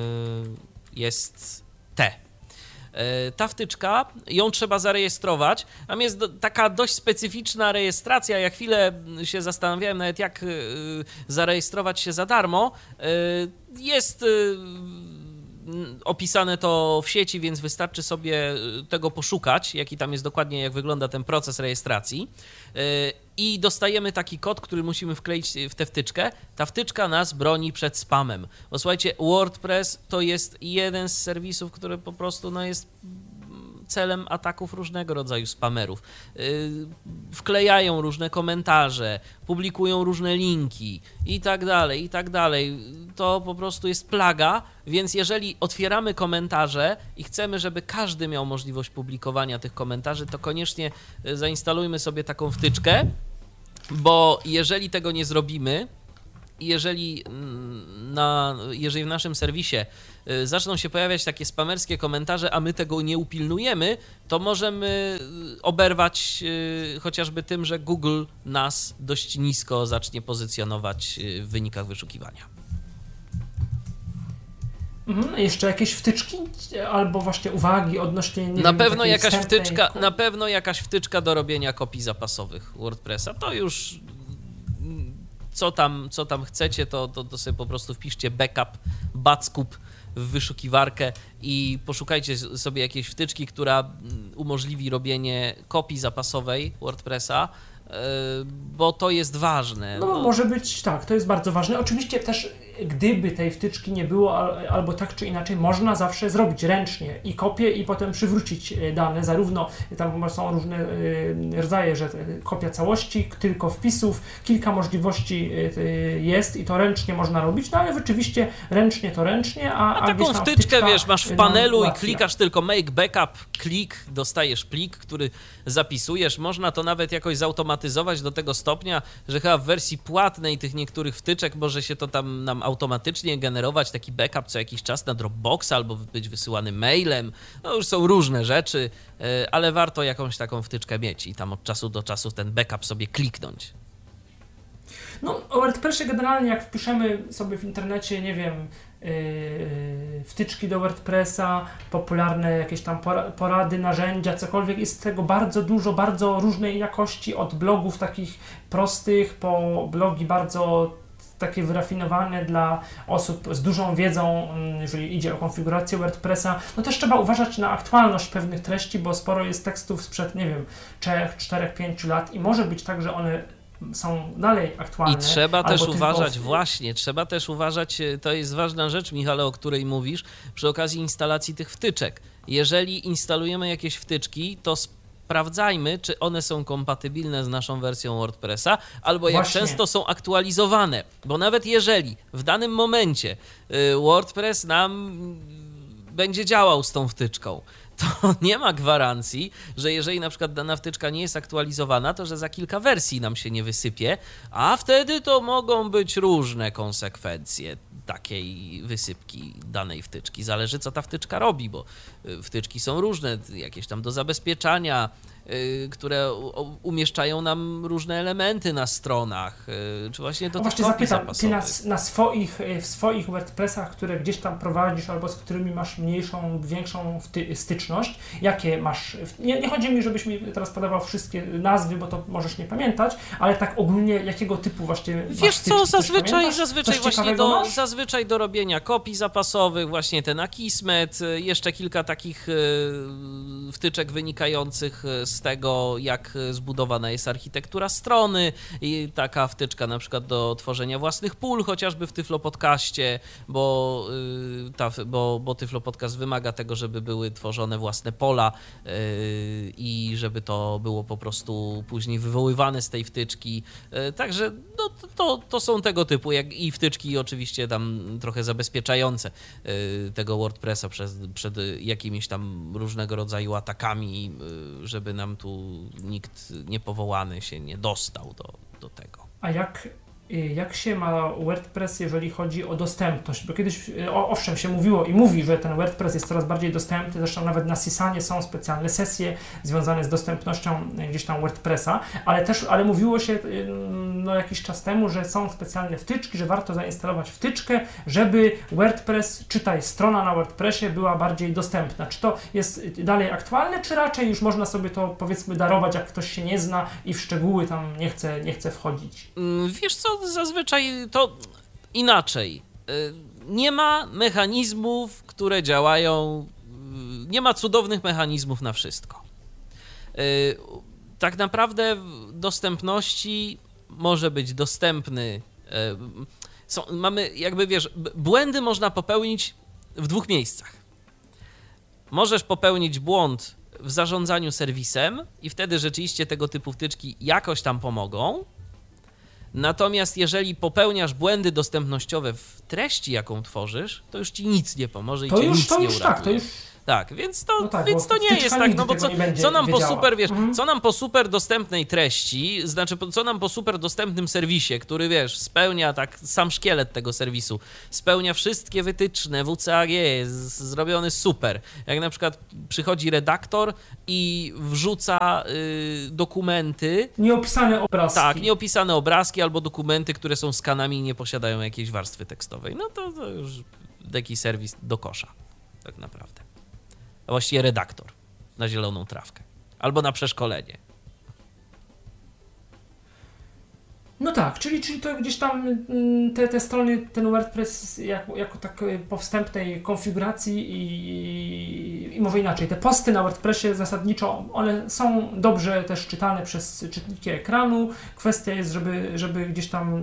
jest T. Ta wtyczka, ją trzeba zarejestrować, tam jest taka dość specyficzna rejestracja, ja chwilę się zastanawiałem nawet jak zarejestrować się za darmo, jest opisane to w sieci, więc wystarczy sobie tego poszukać, jaki tam jest dokładnie, jak wygląda ten proces rejestracji i dostajemy taki kod, który musimy wkleić w tę wtyczkę. Ta wtyczka nas broni przed spamem, bo słuchajcie, WordPress to jest jeden z serwisów, który po prostu jest celem ataków różnego rodzaju spamerów. Wklejają różne komentarze, publikują różne linki i tak dalej, i tak dalej. To po prostu jest plaga, więc jeżeli otwieramy komentarze i chcemy, żeby każdy miał możliwość publikowania tych komentarzy, to koniecznie zainstalujmy sobie taką wtyczkę, bo jeżeli tego nie zrobimy, jeżeli w naszym serwisie zaczną się pojawiać takie spamerskie komentarze, a my tego nie upilnujemy, to możemy oberwać chociażby tym, że Google nas dość nisko zacznie pozycjonować w wynikach wyszukiwania. Jeszcze jakieś wtyczki albo właśnie uwagi odnośnie na pewno jakaś wtyczka do robienia kopii zapasowych WordPressa. To już co tam chcecie, to sobie po prostu wpiszcie backup, backup w wyszukiwarkę i poszukajcie sobie jakiejś wtyczki, która umożliwi robienie kopii zapasowej WordPressa, bo to jest ważne. No może być, tak, to jest bardzo ważne. Oczywiście też gdyby tej wtyczki nie było, albo tak czy inaczej, można zawsze zrobić ręcznie i kopię i potem przywrócić dane, zarówno tam są różne rodzaje, że kopia całości, tylko wpisów, kilka możliwości jest i to ręcznie można robić, no ale rzeczywiście ręcznie to ręcznie, a taką wtyczkę, wiesz, masz w panelu i klikasz tylko make backup, klik, dostajesz plik, który zapisujesz, można to nawet jakoś zautomatyzować do tego stopnia, że chyba w wersji płatnej tych niektórych wtyczek może się to tam nam automatycznie generować taki backup co jakiś czas na Dropboxa albo być wysyłany mailem. No już są różne rzeczy, ale warto jakąś taką wtyczkę mieć i tam od czasu do czasu ten backup sobie kliknąć. No o WordPressie generalnie jak wpiszemy sobie w internecie, nie wiem, wtyczki do WordPressa, popularne jakieś tam porady, narzędzia, cokolwiek, jest tego bardzo dużo, bardzo różnej jakości, od blogów takich prostych po blogi bardzo takie wyrafinowane dla osób z dużą wiedzą, jeżeli idzie o konfigurację WordPressa. No też trzeba uważać na aktualność pewnych treści, bo sporo jest tekstów sprzed, nie wiem, 3, 4, 5 lat i może być tak, że one są dalej aktualne. I trzeba też uważać, trzeba też uważać, to jest ważna rzecz, Michale, o której mówisz, przy okazji instalacji tych wtyczek. Jeżeli instalujemy jakieś wtyczki, to sprawdzajmy, czy one są kompatybilne z naszą wersją WordPressa, albo jak często są aktualizowane, bo nawet jeżeli w danym momencie WordPress nam będzie działał z tą wtyczką, to nie ma gwarancji, że jeżeli na przykład dana wtyczka nie jest aktualizowana, to że za kilka wersji nam się nie wysypie, a wtedy to mogą być różne konsekwencje takiej wysypki danej wtyczki. Zależy, co ta wtyczka robi, bo wtyczki są różne, jakieś tam do zabezpieczania, które umieszczają nam różne elementy na stronach, czy właśnie do tych kopii zapasowych. Ty w swoich WordPressach, które gdzieś tam prowadzisz albo z którymi masz mniejszą lub większą styczność, jakie masz, nie chodzi mi, żebyś mi teraz podawał wszystkie nazwy, bo to możesz nie pamiętać, ale tak ogólnie jakiego typu właśnie wiesz co, zazwyczaj do robienia kopii zapasowych, właśnie ten Akismet, jeszcze kilka takich wtyczek wynikających z tego, jak zbudowana jest architektura strony i taka wtyczka na przykład do tworzenia własnych pól, chociażby w Tyflo Podcaście, bo Tyflo Podcast wymaga tego, żeby były tworzone własne pola i żeby to było po prostu później wywoływane z tej wtyczki. Także no, to są tego typu, jak i wtyczki oczywiście tam trochę zabezpieczające tego WordPressa przed jakimiś tam różnego rodzaju atakami, żeby nam tu nikt niepowołany się nie dostał do tego. A jak się ma WordPress, jeżeli chodzi o dostępność? Bo kiedyś, owszem, się mówiło i mówi, że ten WordPress jest coraz bardziej dostępny, zresztą nawet na Sisanie są specjalne sesje związane z dostępnością gdzieś tam WordPressa, ale mówiło się jakiś czas temu, że są specjalne wtyczki, że warto zainstalować wtyczkę, żeby WordPress, czytaj strona na WordPressie, była bardziej dostępna. Czy to jest dalej aktualne, czy raczej już można sobie to, powiedzmy, darować, jak ktoś się nie zna i w szczegóły tam nie chce wchodzić? Wiesz co, zazwyczaj to inaczej. Nie ma mechanizmów, które działają, nie ma cudownych mechanizmów na wszystko. Tak naprawdę dostępności może być dostępny. Mamy, jakby wiesz, błędy można popełnić w dwóch miejscach. Możesz popełnić błąd w zarządzaniu serwisem i wtedy rzeczywiście tego typu wtyczki jakoś tam pomogą. Natomiast jeżeli popełniasz błędy dostępnościowe w treści, jaką tworzysz, to już ci nic nie pomoże i cię nic nie uratuje. Tak, to już... Tak, więc to, No tak, więc to nie jest tak, no bo co nam po super, wiesz, co nam po super dostępnej treści, znaczy co nam po super dostępnym serwisie, który, wiesz, spełnia tak, sam szkielet tego serwisu, spełnia wszystkie wytyczne, WCAG jest zrobiony super. Jak na przykład przychodzi redaktor i wrzuca dokumenty. Nieopisane obrazki. Tak, nieopisane obrazki albo dokumenty, które są skanami i nie posiadają jakiejś warstwy tekstowej. No to już taki serwis do kosza, tak naprawdę. A właściwie redaktor na zieloną trawkę. Albo na przeszkolenie. No tak, czyli to gdzieś tam te strony, ten WordPress jako tak po wstępnej konfiguracji i mówię inaczej, te posty na WordPressie zasadniczo, one są dobrze też czytane przez czytniki ekranu. Kwestia jest, żeby gdzieś tam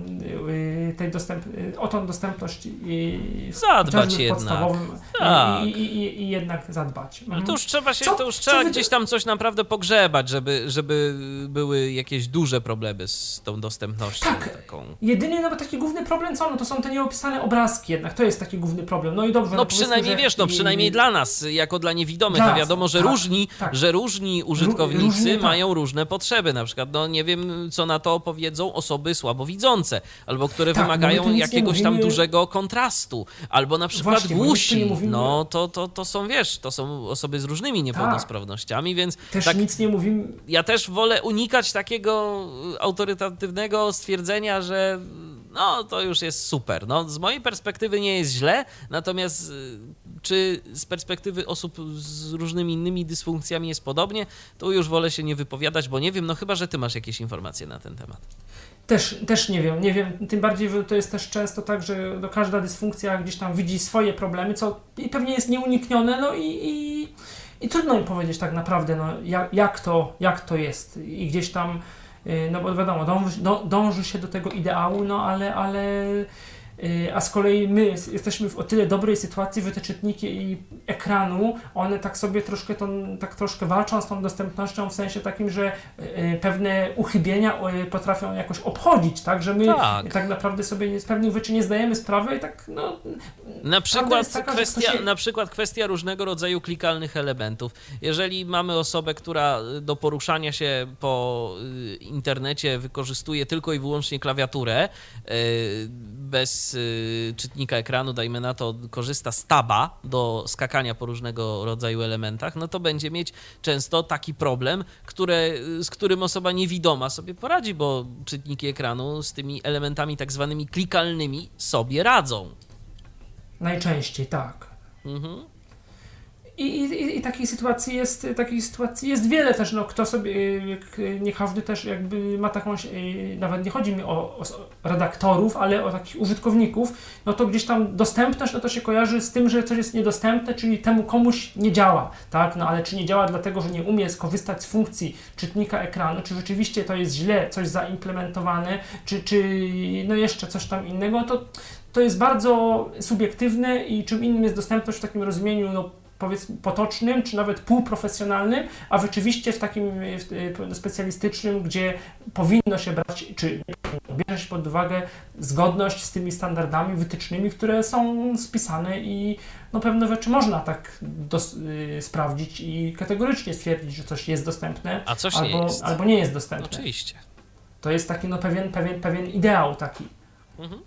o tą dostępność zadbać w jednak. Podstawowym tak. I jednak zadbać. Ale to już trzeba gdzieś tam coś naprawdę pogrzebać, żeby były jakieś duże problemy z tą dostępnością. Tak, taką. jedyny nawet taki główny problem to są te nieopisane obrazki jednak, to jest taki główny problem. No i dobrze. No przynajmniej wiesz, przynajmniej dla nas, jako dla niewidomych, no wiadomo, że różni użytkownicy mają różne potrzeby, na przykład, no nie wiem, co na to powiedzą osoby słabowidzące, albo które wymagają jakiegoś tam dużego kontrastu, albo na przykład głusi, no to są, wiesz, to są osoby z różnymi niepełnosprawnościami, więc też nic nie mówimy. Ja też wolę unikać takiego autorytatywnego stwierdzenia, że no to już jest super. No, z mojej perspektywy nie jest źle, natomiast czy z perspektywy osób z różnymi innymi dysfunkcjami jest podobnie, to już wolę się nie wypowiadać, bo nie wiem, no chyba, że ty masz jakieś informacje na ten temat. Też nie wiem, tym bardziej, że to jest też często tak, że każda dysfunkcja gdzieś tam widzi swoje problemy, co i pewnie jest nieuniknione, no i trudno mi powiedzieć tak naprawdę, no, jak to jest i gdzieś tam, no bo wiadomo, dąży się do tego ideału, no ale a z kolei my jesteśmy w o tyle dobrej sytuacji, że te czytniki ekranu, one tak sobie troszkę walczą z tą dostępnością w sensie takim, że pewne uchybienia potrafią jakoś obchodzić, tak, że my tak naprawdę sobie z pewnych rzeczy nie zdajemy sprawy i tak, no... Na przykład kwestia różnego rodzaju klikalnych elementów. Jeżeli mamy osobę, która do poruszania się po internecie wykorzystuje tylko i wyłącznie klawiaturę, bez czytnika ekranu, dajmy na to, korzysta z taba do skakania po różnego rodzaju elementach, no to będzie mieć często taki problem, z którym osoba niewidoma sobie poradzi, bo czytniki ekranu z tymi elementami tak zwanymi klikalnymi sobie radzą. Najczęściej, tak. Mhm. I takich sytuacji jest wiele też, no kto sobie, nie każdy też jakby ma taką, nawet nie chodzi mi o redaktorów, ale o takich użytkowników, no to gdzieś tam dostępność, no to się kojarzy z tym, że coś jest niedostępne, czyli temu komuś nie działa, tak, no ale czy nie działa dlatego, że nie umie skorzystać z funkcji czytnika ekranu, czy rzeczywiście to jest źle coś zaimplementowane, czy no jeszcze coś tam innego, to jest bardzo subiektywne i czym innym jest dostępność w takim rozumieniu, no powiedzmy potocznym, czy nawet półprofesjonalnym, a rzeczywiście w takim specjalistycznym, gdzie powinno się brać, czy bierze się pod uwagę zgodność z tymi standardami wytycznymi, które są spisane i no pewne rzeczy można tak sprawdzić i kategorycznie stwierdzić, że coś jest dostępne, a coś albo nie jest dostępne. Oczywiście. To jest taki no pewien ideał taki. Mhm.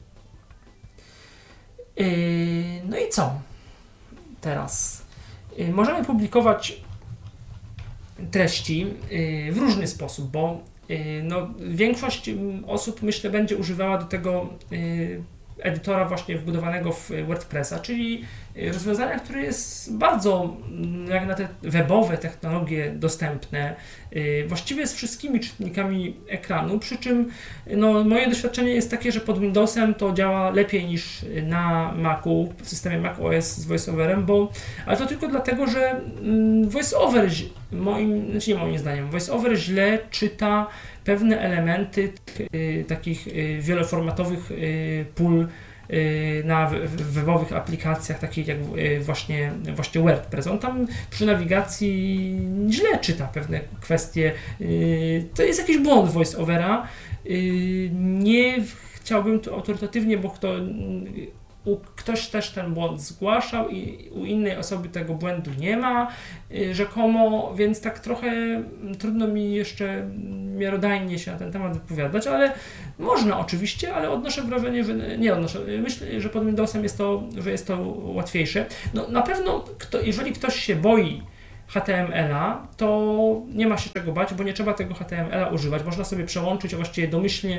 No i co? Teraz możemy publikować treści w różny sposób, bo no, większość osób, myślę, będzie używała do tego edytora właśnie wbudowanego w WordPressa, czyli rozwiązania, które jest bardzo, jak na te webowe technologie, dostępne właściwie z wszystkimi czytnikami ekranu, przy czym no, moje doświadczenie jest takie, że pod Windowsem to działa lepiej niż na Macu, w systemie macOS z VoiceOverem, ale to tylko dlatego, że VoiceOver, moim zdaniem, VoiceOver źle czyta pewne elementy takich wieloformatowych pól na webowych aplikacjach takich jak właśnie WordPress. On tam przy nawigacji źle czyta pewne kwestie. To jest jakiś błąd voice-overa. Nie chciałbym tu autorytatywnie, bo ktoś też ten błąd zgłaszał i u innej osoby tego błędu nie ma rzekomo, więc tak trochę trudno mi jeszcze miarodajnie się na ten temat wypowiadać, ale można oczywiście, ale odnoszę wrażenie, że myślę, że pod Windowsem jest to łatwiejsze. No, na pewno, jeżeli ktoś się boi HTML-a, to nie ma się czego bać, bo nie trzeba tego HTML-a używać. Można sobie przełączyć, a właściwie domyślnie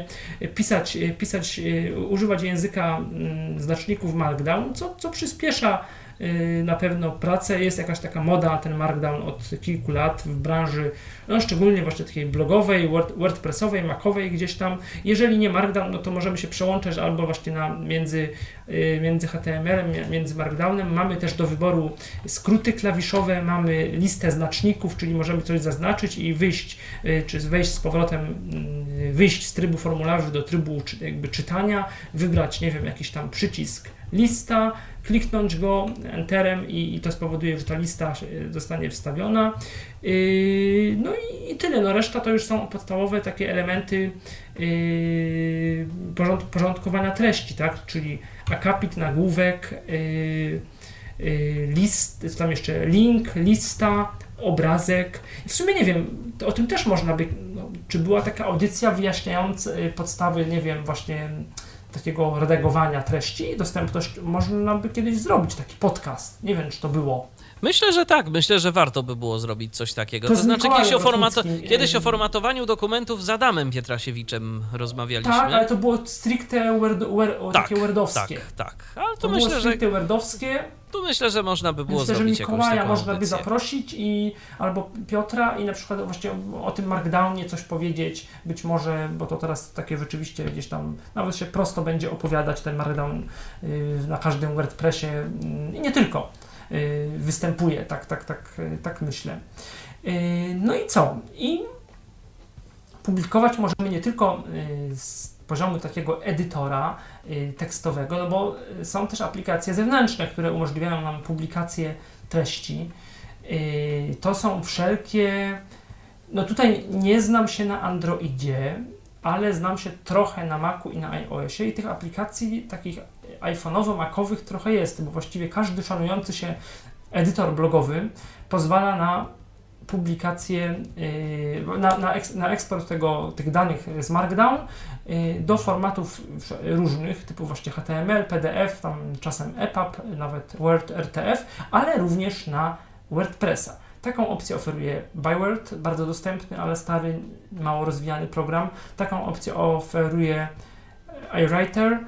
używać języka znaczników Markdown, co przyspiesza na pewno pracę. Jest jakaś taka moda na ten Markdown od kilku lat w branży, no szczególnie właśnie takiej blogowej, wordpressowej, macowej gdzieś tam. Jeżeli nie Markdown, no to możemy się przełączać albo właśnie między HTML-em, między Markdownem. Mamy też do wyboru skróty klawiszowe, mamy listę znaczników, czyli możemy coś zaznaczyć i wyjść, czy wejść z powrotem, wyjść z trybu formularzy do trybu jakby czytania, wybrać, nie wiem, jakiś tam przycisk lista, kliknąć go enterem i to spowoduje, że ta lista zostanie wstawiona. No i tyle. No reszta to już są podstawowe takie elementy porządkowania treści, tak? Czyli akapit, nagłówek, list, tam jeszcze link, lista, obrazek. W sumie nie wiem, o tym też można by, czy była taka audycja wyjaśniająca podstawy, nie wiem, właśnie takiego redagowania treści i dostępność, można by kiedyś zrobić taki podcast. Nie wiem, czy to było. Myślę, że tak. Myślę, że warto by było zrobić coś takiego. To znaczy, kiedyś o formatowaniu dokumentów z Adamem Pietrasiewiczem rozmawialiśmy. Tak, ale to było stricte takie wordowskie. Tak. Ale to myślę, było stricte wordowskie. Tu myślę, że można by było zrobić jakąś taką audycję. Mikołaja można by zaprosić albo Piotra i na przykład właśnie o tym Markdownie coś powiedzieć, być może, bo to teraz takie rzeczywiście gdzieś tam nawet się prosto będzie opowiadać ten Markdown na każdym WordPressie i nie tylko występuje, tak myślę. No i co? I publikować możemy nie tylko z poziomu takiego edytora tekstowego, no bo są też aplikacje zewnętrzne, które umożliwiają nam publikację treści. To są wszelkie... No tutaj nie znam się na Androidzie, ale znam się trochę na Macu i na iOSie i tych aplikacji takich iPhone'owo-macowych trochę jest, bo właściwie każdy szanujący się edytor blogowy pozwala na publikację, na eksport tych danych z Markdown do formatów różnych, typu właśnie HTML, PDF, tam czasem EPUB, nawet Word, RTF, ale również na WordPressa. Taką opcję oferuje ByWord, bardzo dostępny, ale stary, mało rozwijany program. Taką opcję oferuje iWriter,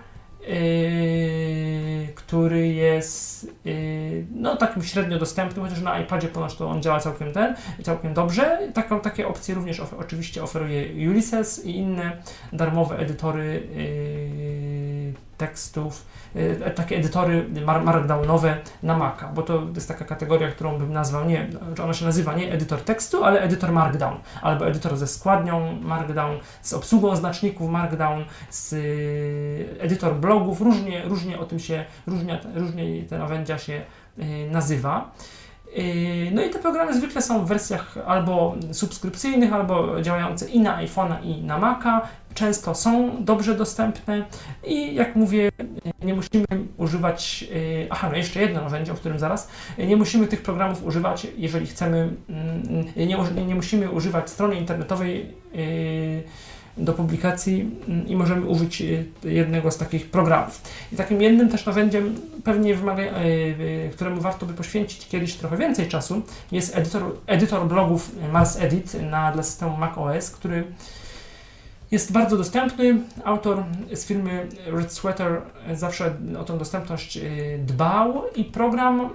który jest takim średnio dostępnym, chociaż na iPadzie ponoć to on działa całkiem dobrze. Takie opcje również oczywiście oferuje Ulysses i inne darmowe edytory tekstów, takie edytory markdownowe na Maca, bo to jest taka kategoria, którą bym nazwał, ona się nazywa nie edytor tekstu, ale edytor Markdown, albo edytor ze składnią Markdown, z obsługą znaczników Markdown, z edytor blogów, różnie o tym się, różnie te narzędzia się nazywa. No i te programy zwykle są w wersjach albo subskrypcyjnych, albo działające i na iPhone'a, i na Maca. Często są dobrze dostępne i jak mówię, nie musimy używać, no jeszcze jedno narzędzie, o którym zaraz, nie musimy tych programów używać, jeżeli chcemy, nie musimy używać strony internetowej do publikacji i możemy użyć jednego z takich programów. I takim jednym też narzędziem, pewnie któremu warto by poświęcić kiedyś trochę więcej czasu, jest edytor blogów MarsEdit dla systemu macOS, który jest bardzo dostępny. Autor z firmy Red Sweater zawsze o tę dostępność dbał i program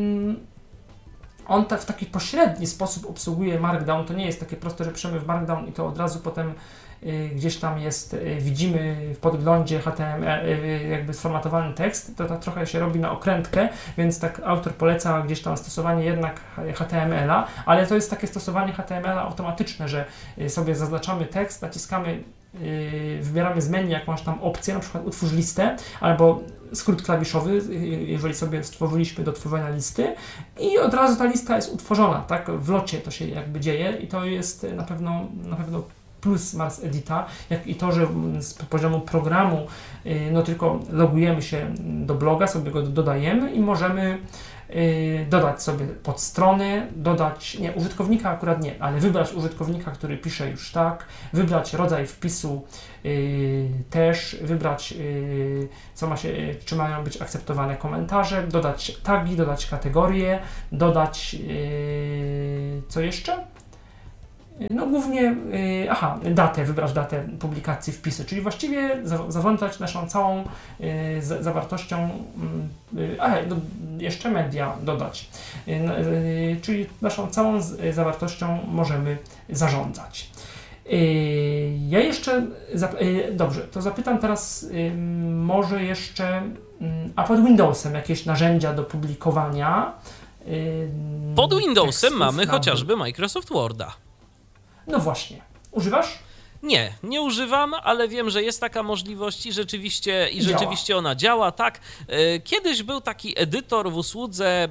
on w taki pośredni sposób obsługuje Markdown. To nie jest takie proste, że piszemy w Markdown i to od razu potem gdzieś tam jest, widzimy w podglądzie HTML jakby sformatowany tekst, to trochę się robi na okrętkę, więc tak autor poleca gdzieś tam stosowanie jednak HTML-a, ale to jest takie stosowanie HTML-a automatyczne, że sobie zaznaczamy tekst, naciskamy wybieramy z menu jakąś tam opcję, na przykład utwórz listę, albo skrót klawiszowy, jeżeli sobie stworzyliśmy do tworzenia listy i od razu ta lista jest utworzona, tak? W locie to się jakby dzieje i to jest na pewno plus Mars Edita, jak i to, że z poziomu programu no tylko logujemy się do bloga, sobie go dodajemy i możemy dodać sobie podstrony, użytkownika akurat nie, ale wybrać użytkownika, który pisze już tak, wybrać rodzaj wpisu też, wybrać czy mają być akceptowane komentarze, dodać tagi, dodać kategorie, dodać co jeszcze? No głównie, wybrać datę publikacji wpisu, czyli właściwie zawątać naszą całą zawartością, jeszcze media dodać, czyli naszą całą zawartością możemy zarządzać. Ja jeszcze, dobrze, to zapytam teraz może jeszcze, a pod Windowsem jakieś narzędzia do publikowania? Pod Windowsem mamy chociażby Microsoft Worda. No właśnie. Używasz? Nie używam, ale wiem, że jest taka możliwość i rzeczywiście ona działa, tak. Kiedyś był taki edytor w usłudze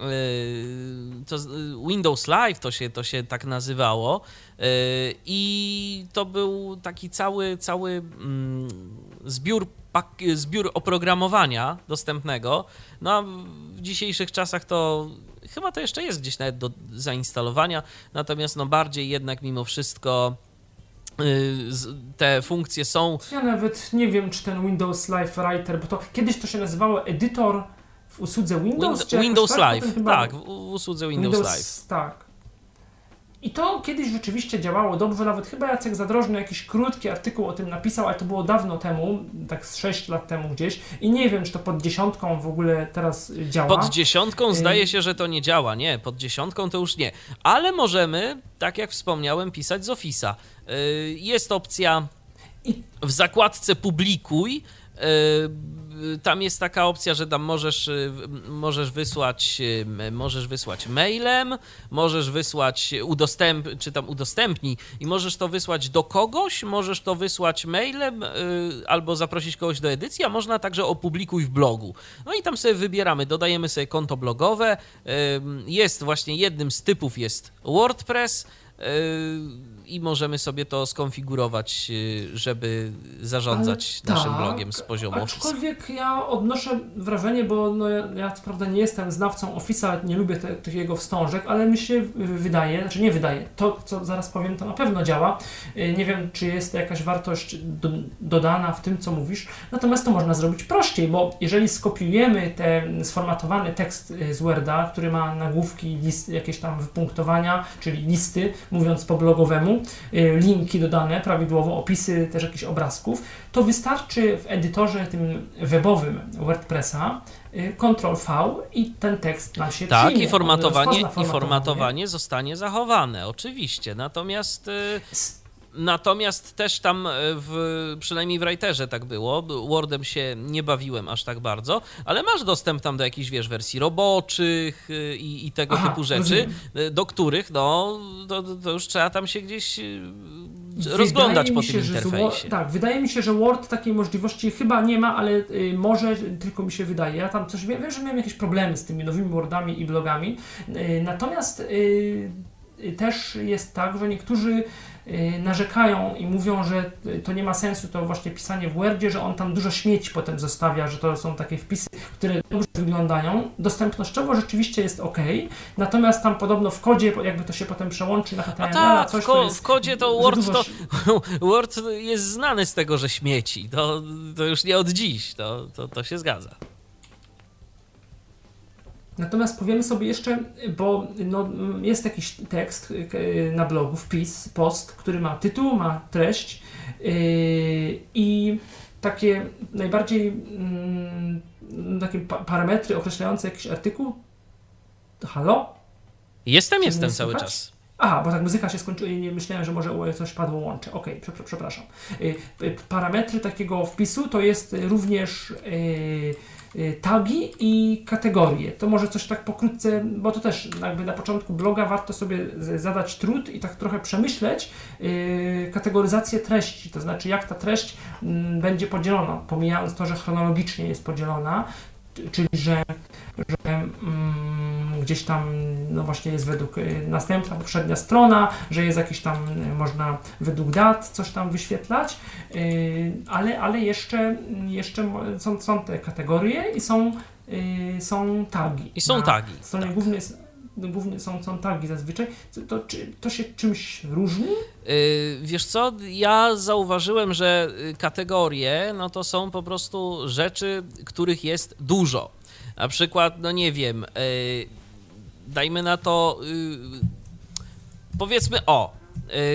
Windows Live, to się tak nazywało i to był taki cały zbiór oprogramowania dostępnego. No a w dzisiejszych czasach to chyba to jeszcze jest gdzieś nawet do zainstalowania, natomiast no bardziej jednak mimo wszystko te funkcje są... Ja nawet nie wiem, czy ten Windows Live Writer, bo to kiedyś to się nazywało edytor w usłudze Windows? Windows Live, chyba... tak, w usłudze Windows Live. Tak. I to kiedyś rzeczywiście działało dobrze, nawet chyba Jacek Zadrożny jakiś krótki artykuł o tym napisał, ale to było dawno temu, tak z 6 lat temu gdzieś i nie wiem, czy to pod 10 w ogóle teraz działa. Pod 10 zdaje się, że to nie działa, nie, pod 10 to już nie, ale możemy, tak jak wspomniałem, pisać z Office'a. Jest opcja w zakładce publikuj, tam jest taka opcja, że tam możesz wysłać mailem, możesz wysłać udostępnij i możesz to wysłać do kogoś, możesz to wysłać mailem albo zaprosić kogoś do edycji, a można także opublikuj w blogu. No i tam sobie wybieramy, dodajemy sobie konto blogowe, jest właśnie jednym z typów jest WordPress, i możemy sobie to skonfigurować, żeby zarządzać naszym blogiem z poziomu Office. Aczkolwiek ja odnoszę wrażenie, bo no ja co prawda nie jestem znawcą Office'a, nie lubię tych jego wstążek, ale mi się wydaje, znaczy nie wydaje, to co zaraz powiem, to na pewno działa. Nie wiem, czy jest jakaś wartość dodana w tym, co mówisz, natomiast to można zrobić prościej, bo jeżeli skopiujemy ten sformatowany tekst z Worda, który ma nagłówki, listy, jakieś tam wypunktowania, czyli listy, mówiąc po blogowemu, linki dodane prawidłowo, opisy też jakichś obrazków, to wystarczy w edytorze tym webowym WordPressa Ctrl-V i ten tekst nam się tak, przyjmie. I formatowanie zostanie zachowane, oczywiście. Natomiast też tam, przynajmniej w Writerze tak było, Wordem się nie bawiłem aż tak bardzo, ale masz dostęp tam do jakichś, wersji roboczych i tego typu rzeczy, do których, to już trzeba tam się gdzieś rozglądać po tym interfejsie. Tak, wydaje mi się, że Word takiej możliwości chyba nie ma, ale może, tylko mi się wydaje. Ja tam coś wiem, że miałem jakieś problemy z tymi nowymi Wordami i blogami, natomiast też jest tak, że niektórzy narzekają i mówią, że to nie ma sensu, to właśnie pisanie w Wordzie, że on tam dużo śmieci potem zostawia, że to są takie wpisy, które dobrze wyglądają. Dostępnościowo rzeczywiście jest ok, natomiast tam podobno w kodzie, jakby to się potem przełączy na HTML, tak, w kodzie to Word jest znany z tego, że śmieci. To już nie od dziś, to się zgadza. Natomiast powiemy sobie jeszcze, bo jest jakiś tekst na blogu, wpis, post, który ma tytuł, ma treść i takie najbardziej takie parametry określające jakiś artykuł. Halo? Jestem cały czas. Aha, bo tak muzyka się skończyła i nie myślałem, że może coś padło łącze. Okej, przepraszam. Parametry takiego wpisu to jest również tagi i kategorie. To może coś tak pokrótce, bo to też jakby na początku bloga warto sobie zadać trud i tak trochę przemyśleć kategoryzację treści, to znaczy jak ta treść będzie podzielona, pomijając to, że chronologicznie jest podzielona, czyli że gdzieś tam no właśnie jest według następna, poprzednia strona, że jest jakiś tam, można według dat coś tam wyświetlać, ale jeszcze są te kategorie i są tagi. I są tagi. Na stronie głównie są tagi zazwyczaj. To się czymś różni? Wiesz co, ja zauważyłem, że kategorie no to są po prostu rzeczy, których jest dużo. Na przykład, no nie wiem, dajmy na to, powiedzmy